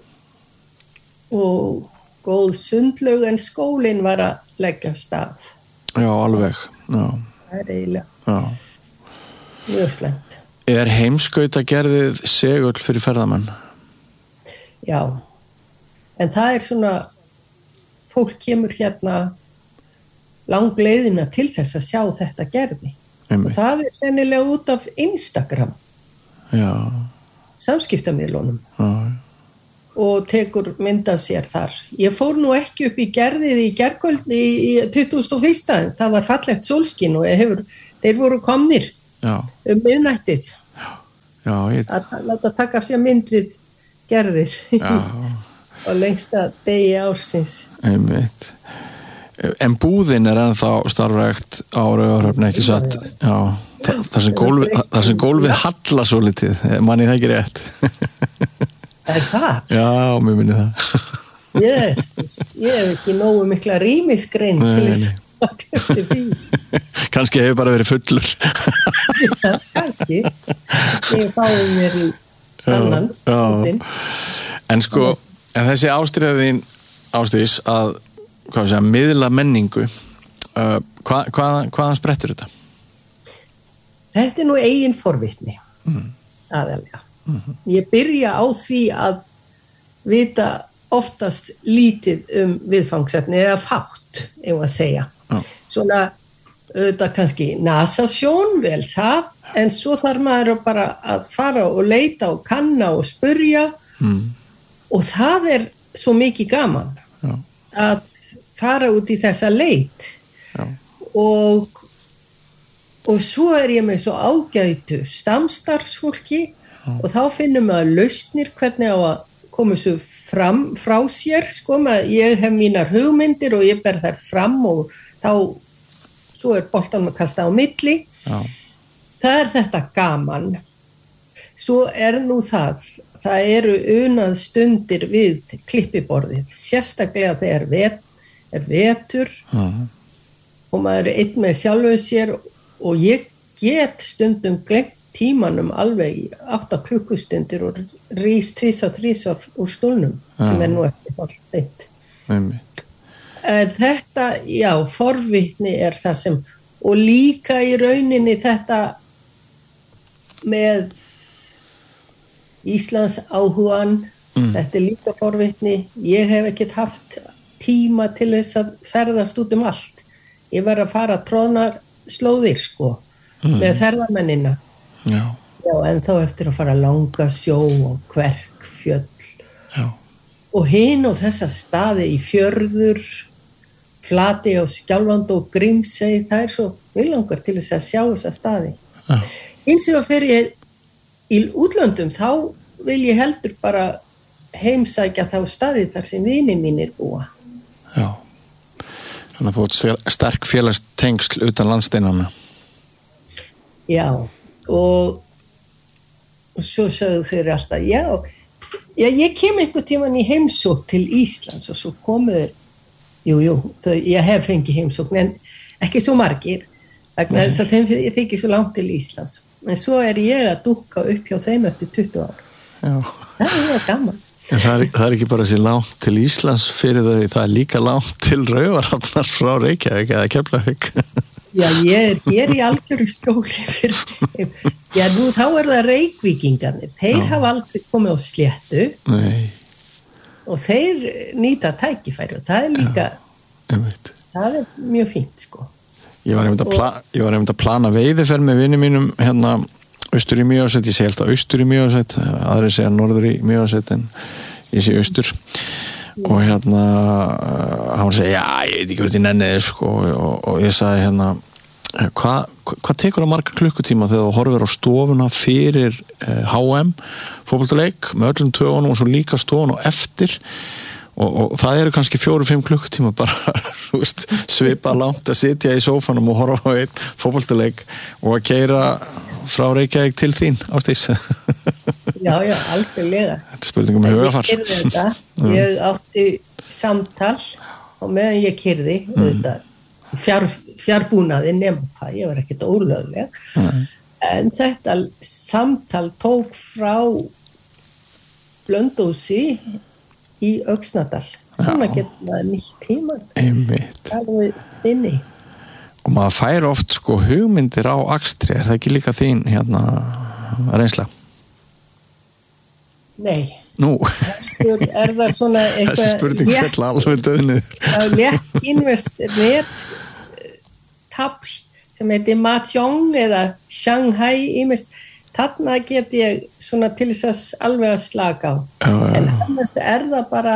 og góð sundlaug en skólinn var að leggja stað. Já, alveg. Já. Það er eiginlega. Já. Mjög slæmt. Er heimskautagerðið segull fyrir ferðamenn? Já, en það er svona, fólk kemur hérna langleiðina til þess að sjá þetta gerði. Einmitt. Og það er sennilega út af Instagram. Já. Samskiptamiðlunum. Já. og tekur mynd af sér þar. Ég fór nú ekki upp í Gerðið í gerkvöld í, í tuttugasta og fyrsta. Það var fallegt sólskin og hefur, þeir voru komnir Já. um miðnættið. Já, ég... Að láta taka af sér mynd við Gerðið og lengsta degi ársins. Einmitt. En búðin er ennþá starfrækt á Raufarhöfn, ekki satt? Já, það, það sem gólfið, það sem gólfið hallar svo litið, manni það ekki rétt. Er það? Já, mér minni það. Jésus, ég hef ekki nógu mikla rýmisgrein til þess að kemta því. Kannski hefur bara verið fullur. Já, kannski. Ég fáið mér í sannan. Já, já. En sko, en þessi ástríðin Ásdís að, hvað sé, miðla menningu, uh, hva, hvað, hvaðan sprettur þetta? Þetta er nú eigin forvitni, mm. aðalega. Mm-hmm. Ég byrja á því að vita oftast lítið um viðfangsefni eða fátt, ef að segja. Oh. Svona, auðvitað kannski nasasjón, vel það, en svo þarf maður bara að fara og leita og kanna og spurja mm. og það er svo mikið gaman Já. Að fara út í þessa leit Já. og og svo er ég með svo ágætu stamstarfsfólki Já. Og þá finnum við lausnir hvernig á að koma svo fram frá sér, sko, með ég hef mínar hugmyndir og ég ber þær fram og þá svo er boltanum að kasta á milli Já. Það er þetta gaman svo er nú það það eru unað stundir við klippiborðið, sérstaklega þegar vet, er vetur uh-huh. og maður er einn með sjálfu sér og ég get stundum glemt tímanum alveg í átta klukkustundir og rís tvisar þrísar úr stólnum uh-huh. sem er nú ekki allt eitt. Einmitt. Þetta, já, forvitni er það sem, og líka í rauninni þetta með Íslands áhugan, mm. þetta er líka forvitni, ég hef ekkert haft tíma til þess að ferðast út um allt. Ég var að fara tróðnar slóðir, sko, mm. með ferðamennina. Já. Já, en þá eftir að fara langa sjó og kverk, fjöll. Já. Og hinn og þessa staði í fjörður, Flati og Skjálfand og Grímsey, það er svo vilangar til þess að sjá þessa staði. Já. Hins vegar fyrir ég í útlöndum, þá vil ég heldur bara heimsækja þá staði þar sem vinir mínir búa. Já, þannig að þú ert sterk félagstengsl utan landsteinanna. Já, og, og svo sögðu þeir alltaf, já, já, ég kem einhvern tímann í heimsókn til Íslands og svo komuð þeir, jú, jú, þau, ég hef fengið heimsókn, en ekki svo margir, vegna þess að þeim þykir svo langt til Íslands. En svo er ég að dúkka upp hjá þeim eftir tuttugu ár. Já. Það er gaman. En það er, það er ekki bara sér langt til Íslands fyrir þau, það er líka langt til Raufarhafnar frá Reykjavík eða Keflavík. Já, ég, ég er í algjöru skjóli fyrir þeim. Já, nú þá er það Reykvíkingarnir. Þeir Já. Hafa aldrei komið á sléttu. Nei. Og þeir nýta tækifæri og það er líka, Já, það er mjög fínt, sko. Ég var einmitt að, pla, ég var einmitt að plana veiðiferð með vinni mínum hérna austur í Mývatnssveit, ég segi alltaf austur í Mývatnssveit, aðri segja norður í Mývatnssveit en ég segi austur mm. og hérna hann segi, já, ég veit ekki hvort ég nenni þess sko, og, og ég sagði hérna hvað hva tekur það marga klukkutíma þegar þú horfir á stofuna fyrir eh, H M fótboltaleik með öllum tögunum og svo líka stofun og eftir Og, og það eru kannski fjóru, fimm klukkutíma bara, þú veist, svipa langt að sitja í sófanum og horfa á einn fótboltaleik og að keyra frá Reykjavík til þín, Ásdís. Já, já, algjörlega. Þetta er spurningum með hugafar. Ég keyrði þetta, ég átti samtal og meðan ég keyrði, mm. þetta, fjár, fjárbúnaði nema það, ég var ekkert ólögleg, mm. en þetta samtal tók frá Blönduósi í Öxnadal. Svona getur maður nýtt tíma. Einmitt. Það er inni. Og maður fær oft sko hugmyndir á akstri, er það ekki líka þín hérna reynsla? Nei. Nú. Er það svona eitthvað... Þessi spurning fell alveg döðnið. Það er létt invest rétt tabl sem heitir Mahjong eða Shanghai ímest. þarna get ég svona til þess að alveg að slaka á. Já, já, en já. annars er það bara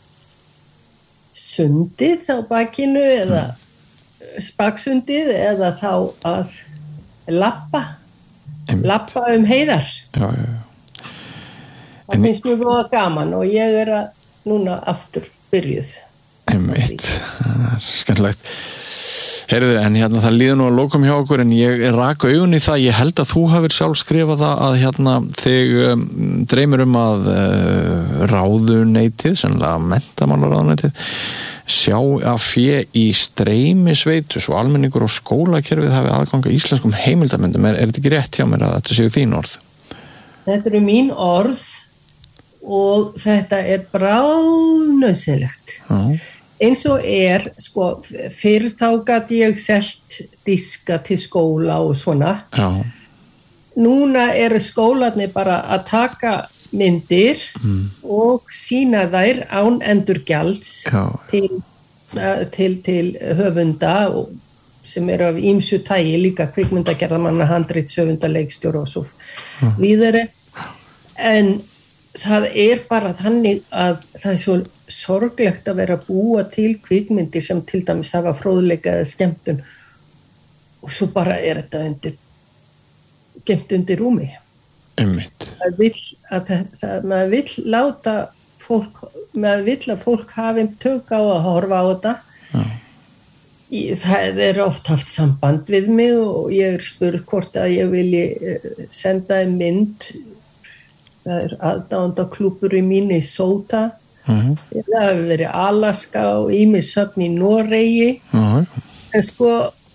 sundið á bakinu eða spaksundið eða þá að lappa lappa um heiðar. Já, já, já. Það finnst mjög góða gaman og ég er að núna aftur byrjuð. Einmitt, það er skemmtilegt. Heyrðu, en hérna það líður nú að lokum hjá okkur en ég rak augun í það, ég held að þú hafir sjálf skrifað það að hérna þig um, dreymir um að uh, ráðuneytið, sennilega menntamálaráðuneytið, sjá að fé í streymisveitu svo almenningur og skólakerfið hafi aðganga íslenskum heimildamöndum. Er, er þetta ekki rétt hjá mér að þetta séu þín orð? Þetta eru mín orð og þetta er bráðnauðsynlegt. Já. Eins og er, sko, fyrir þá gat ég selt diska til skóla og svona. Já. Núna eru skólarnir bara að taka myndir mm. og sína þær án endurgjalds til, til, til höfunda og, sem eru af ýmsu tagi, líka kvikmyndagerðamanna, handritshöfunda, leikstjóra og svo mm. videre. En það er bara þannig að það er svo sorglegt að vera að búa til kvikmyndir sem til dæmis hafa fróðleika eða skemmtun og svo bara er þetta undir gemt undir rúmi. Einmitt. Það vill að það, maður vill láta fólk, maður vill að fólk hafi tök á að horfa á þetta. Já. Í, það er oft haft samband við mig og ég er spurð hvort að ég vilji senda en mynd. Það er aðdáendaklúbbur í Minnesota. Uh-huh. Það hefur verið Alaska og ýmis söfn í Noregi. Uh-huh. En sko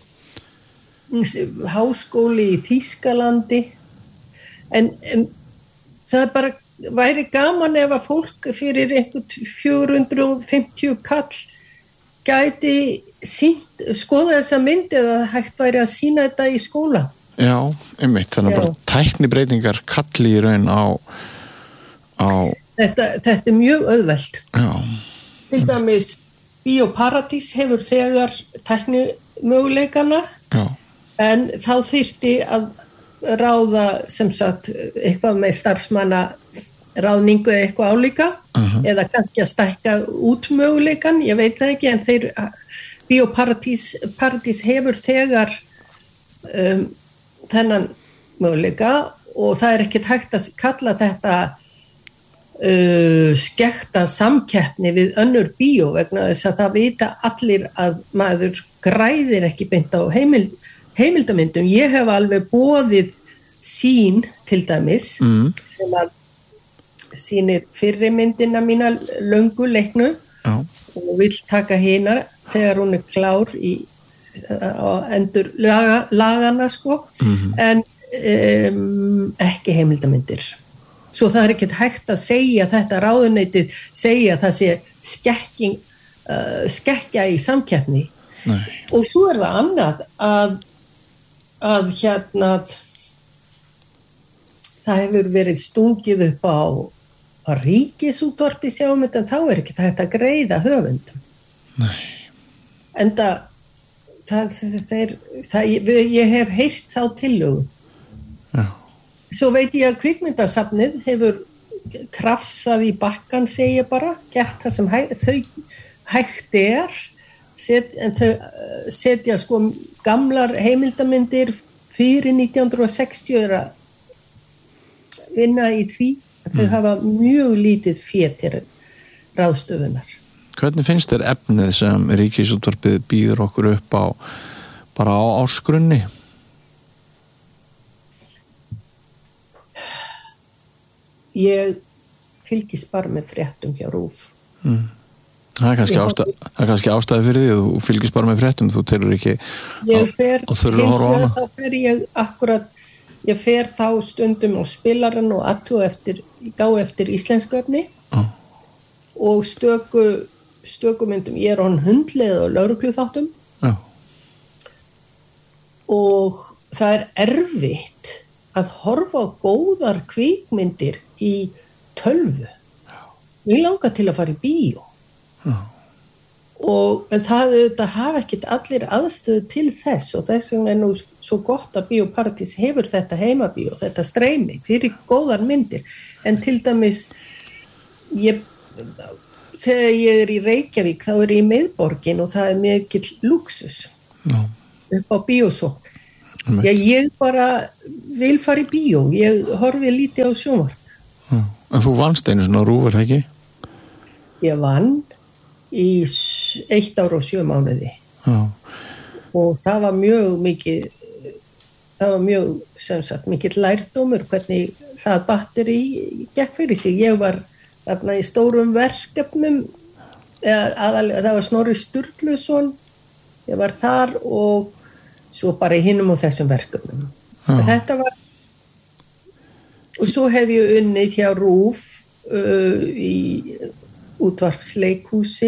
háskóli í Þýskalandi. En, en það er bara væri gaman ef að fólk fyrir einhvern fjögur hundruð og fimmtíu kall gæti sínt, skoða þessa mynd eða hægt væri að sýna þetta í skóla. Já, einmitt, þannig að bara tæknibreytingar kalli í raun á, á... Þetta, þetta er mjög auðvelt. Já. Til dæmis Bíóparadís hefur þegar tæknimöguleikana, Já. En þá þyrfti að ráða sem sagt eitthvað með starfsmanna ráðningu eða eitthvað álíka uh-huh. eða kannski að stækka út möguleikan, ég veit það ekki, en þeir Bíóparadís Paradís hefur þegar um, þennan möguleika og það er ekkert hægt að kalla þetta uh, skekta samkeppni við önnur bíó vegna þess að það vita allir að maður græðir ekki beint á heimild, heimildamyndum. Ég hef alveg boðið sín til dæmis mm. sem að sýnir fyrri myndina mína löngu leiknu Já. Og vill taka hina þegar hún er klár í á endur laga, lagana sko mm-hmm. en um, ekki heimildamyndir. Svo það er ekkert hægt að segja þetta ráðuneytið segja það sé skekking, uh, skekkja í samkeppni. Nei. Og svo er það annað að, að hérna það hefur verið stungið upp á að ríkisútvarpi sjáum þetta en þá er ekkert hægt að greiða höfundum. Nei. En það Það, þeir, það, ég, ég hef heyrt þá tillögu. Já. Svo veit ég að kvikmyndasafnið hefur krafsað í bakkan, segi ég bara, gert það sem hæ, þau hægt er, set, en þau setja sko gamlar heimildamindir fyrir nítján hundruð sextíu er að vinna í því að þau mm. hafa mjög lítið fé til ráðstöfunar. Hvernig finnst þér efnið sem Ríkisútvarpið býður okkur upp á bara á áskrunni? Ég fylgist bara með fréttum hjá RÚV. Mm. Það er kannski, ástæð, það er kannski ástæði fyrir því að þú fylgist bara með fréttum, þú telur ekki ég fer, að þurfa að horfa á hana. Þá fer ég akkurat, ég fer þá stundum á spilaran og athuga eftir, gá eftir íslensköfni ah. og stöku stökumyndum, ég er án hundleið og lögregluþáttum Já. Og það er erfitt að horfa á góðar kvikmyndir í tölvu. Ég langar til að fara í bíó Já. og en það auðvitað hafa ekkit allir aðstöðu til þess og þess vegna er nú svo gott að Bíóparadís hefur þetta heimabíó, þetta streymi fyrir góðar myndir, en til dæmis ég, þegar ég er í Reykjavík þá er ég í miðborgin og það er mikill lúxus Já. upp á bíósókn. Já, ég bara vil fara í bíó, ég horfi lítið á sjónvarp. Já. En þú vannst einu svona rúf, er það ekki? Ég vann í eitt ár og sjö mánuði. Já. Og það var mjög mikið, það var mjög, sem sagt, mikið lærdómur hvernig það batteri gekk fyrir sig. Ég var þarna í stórum verkefnum, aðalega, það var Snorri Sturluson, ég var þar og svo bara í hinum og þessum verkefnum. Þetta var, og svo hef ég unnið hjá RÚV uh, í útvarpsleikhúsi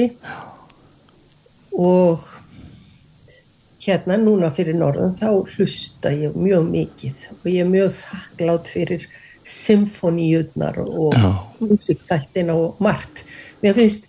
og hérna núna fyrir norðan þá hlusta ég mjög mikið og ég er mjög þakklátt fyrir symfoníurnar og músikþættina og margt. Mér finnst,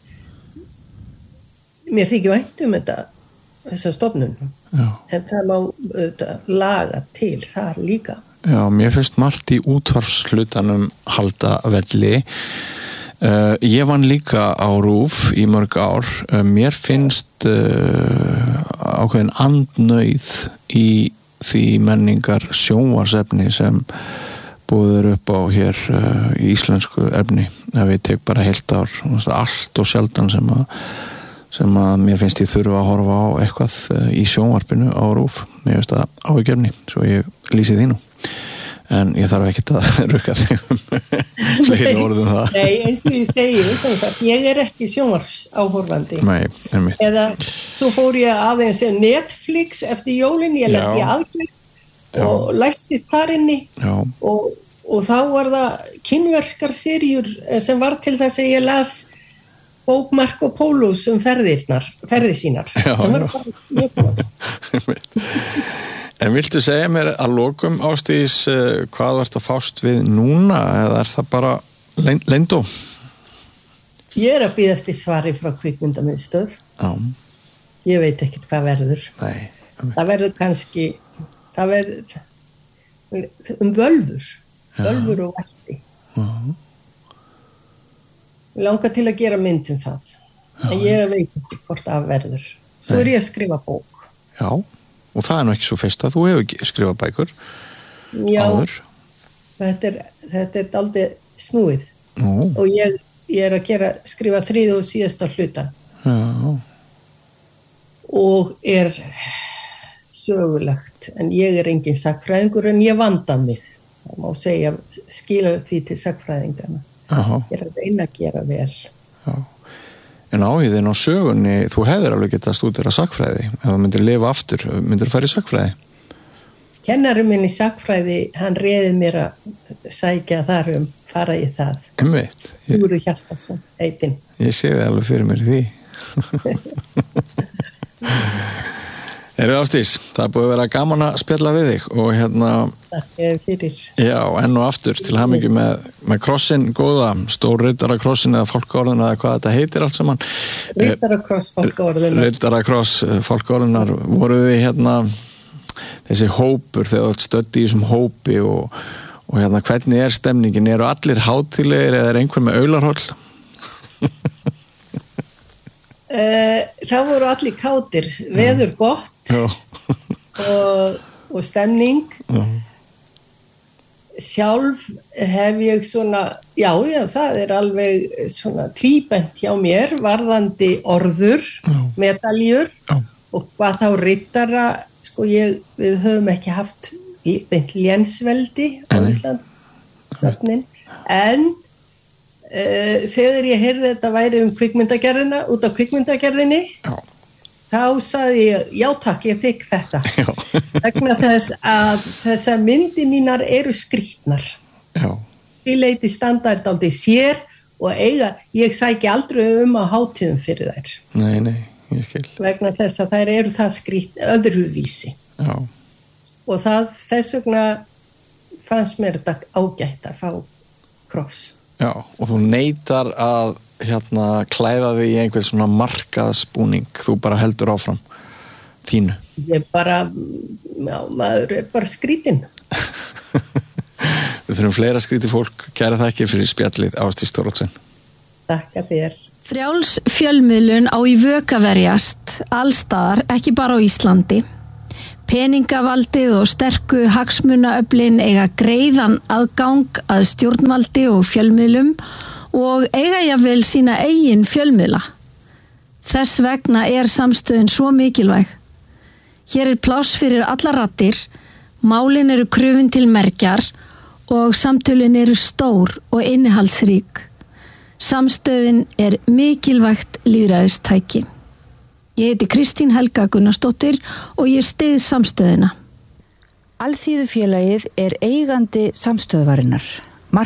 mér þykir vænt um þetta, þessa stofnun. Já. En það má auðvitað laga til þar líka. Já, mér finnst margt í útvarpshlutanum halda velli. Uh, ég vann líka á RÚV í mörg ár. Uh, mér finnst uh, ákveðin andnauð í því menningar sjónvarsefni sem búður upp á hér uh, í íslensku efni. Ef ég tek bara heilt ár, allt og sjaldan sem að sem að mér finnst ég þurfa að horfa á eitthvað í sjónvarpinu á RÚV. Mér finnst það áhyggjefni, svo ég lýsi því nú. En ég þarf ekki að rukka þig um fleiri orðum það. Nei, eins og ég segi, sem sagt, ég er ekki sjónvarpsáhorfandi. Nei, einmitt. Eða svo fór ég aðeins Netflix eftir jólin, ég lenti aðgjörð og læstist þar inni og, og þá var það kínverskar seríur sem var til þess að ég las bók Marco Pólus um ferðirnar, ferði sínar. Já, já. En viltu segja mér að lokum, Ásdís, hvað varst að fást við núna eða er það bara leyndó? Ég er að bíða eftir svari frá kvikmyndamiðstöð. Já. Ég veit ekkert hvað verður. Nei. Það verður kannski, það verður um völvur, völvur og vætti. Já. Ég langar til að gera mynd um það. Já. En ég veit ekki hvort það verður. Svo er ég að skrifa bók. Já. Og það er nú ekki svo fyrst að þú hefur skrifað bækur. Já, áður. Þetta er, þetta er dálítið snúið. Nú. Og ég, ég er að gera, skrifa þriðja og síðasta hluta. Já. Og er sögulegt, en ég er engin sagnfræðingur en ég vanda mig. Það má segja, skila því til sagnfræðingana. Já. Ég er að reyna að gera vel. Já. En áhugðin á sögunni, þú hefðir alveg getað stúdera sagnfræði. Ef þú myndir lifa aftur, myndir þú fara í sagnfræði? Kennari minn í sagnfræði, hann réði mér að sækja þar um, fara í það. Einmitt. Sigurður Hjartarson, heitinn. Ég sé það alveg fyrir mér því. Heyrðu Ásdís, það er búið að vera gaman að spjalla við þig og hérna... Takk fyrir. Já, enn og aftur til hamingju með, með krossin góða, stór riddarakrossin eða fálkaorðuna eða hvað þetta heitir allt saman. Riddarakross fálkaorðunar. Riddarakross fálkaorðunar. Voruð þið hérna þessi hópur þegar þú stöddi í þessum hópi og, og hérna hvernig er stemningin? Eru allir hátíðlegir eða er einhver með aularhóll? Uh, það voru allir kátir, veður gott og, og stemning. Já. Sjálf hef ég svona, já, já, það er alveg svona tvíbent hjá mér, varðandi orður, já. Medaljur já. Og hvað þá riddara, sko ég, við höfum ekki haft beint lénsveldi á Ísland, en Uh, þegar ég heyrði þetta væri um kvikmyndagerðina, út á kvikmyndagerðinni já. Þá sagði ég já takk, ég fikk þetta vegna þess að þessar myndi mínar eru skrýtnar því leiti standard aldrei sér og eiga, ég sæki aldrei um á hátíðum fyrir þær nei, nei, ég skil vegna þess að þær eru það skrýt öðruvísi já. Og það, þess vegna fannst mér þetta ágætt að fá kross. Já, og þú neitar að hérna klæða þig í einhvern svona markaðsbúning, þú bara heldur áfram þínu? Ég bara, já, maður er bara skrítinn. Við þurfum fleira skrítið fólk. Kæra þakkir fyrir spjallið, Ásdís Thoroddsen. Takk að þér. Frjáls fjölmiðlun á í vök að verjast allstaðar, ekki bara á Íslandi. Peningavaldið og sterku hagsmunaöflin eiga greiðan aðgang að stjórnvaldi og fjölmiðlum og eiga jafnvel sína eigin fjölmiðla. Þess vegna er samstöðin svo mikilvæg. Hér er pláss fyrir alla raddir, málin eru krufin til mergjar og samtölin eru stór og innihaldsrík. Samstöðin er mikilvægt lýðræðistæki. Ég heiti Kristín Helga Gunnarsdóttir og ég styð samstöðina. Alþýðufélagið er eigandi samstöðvarinnar.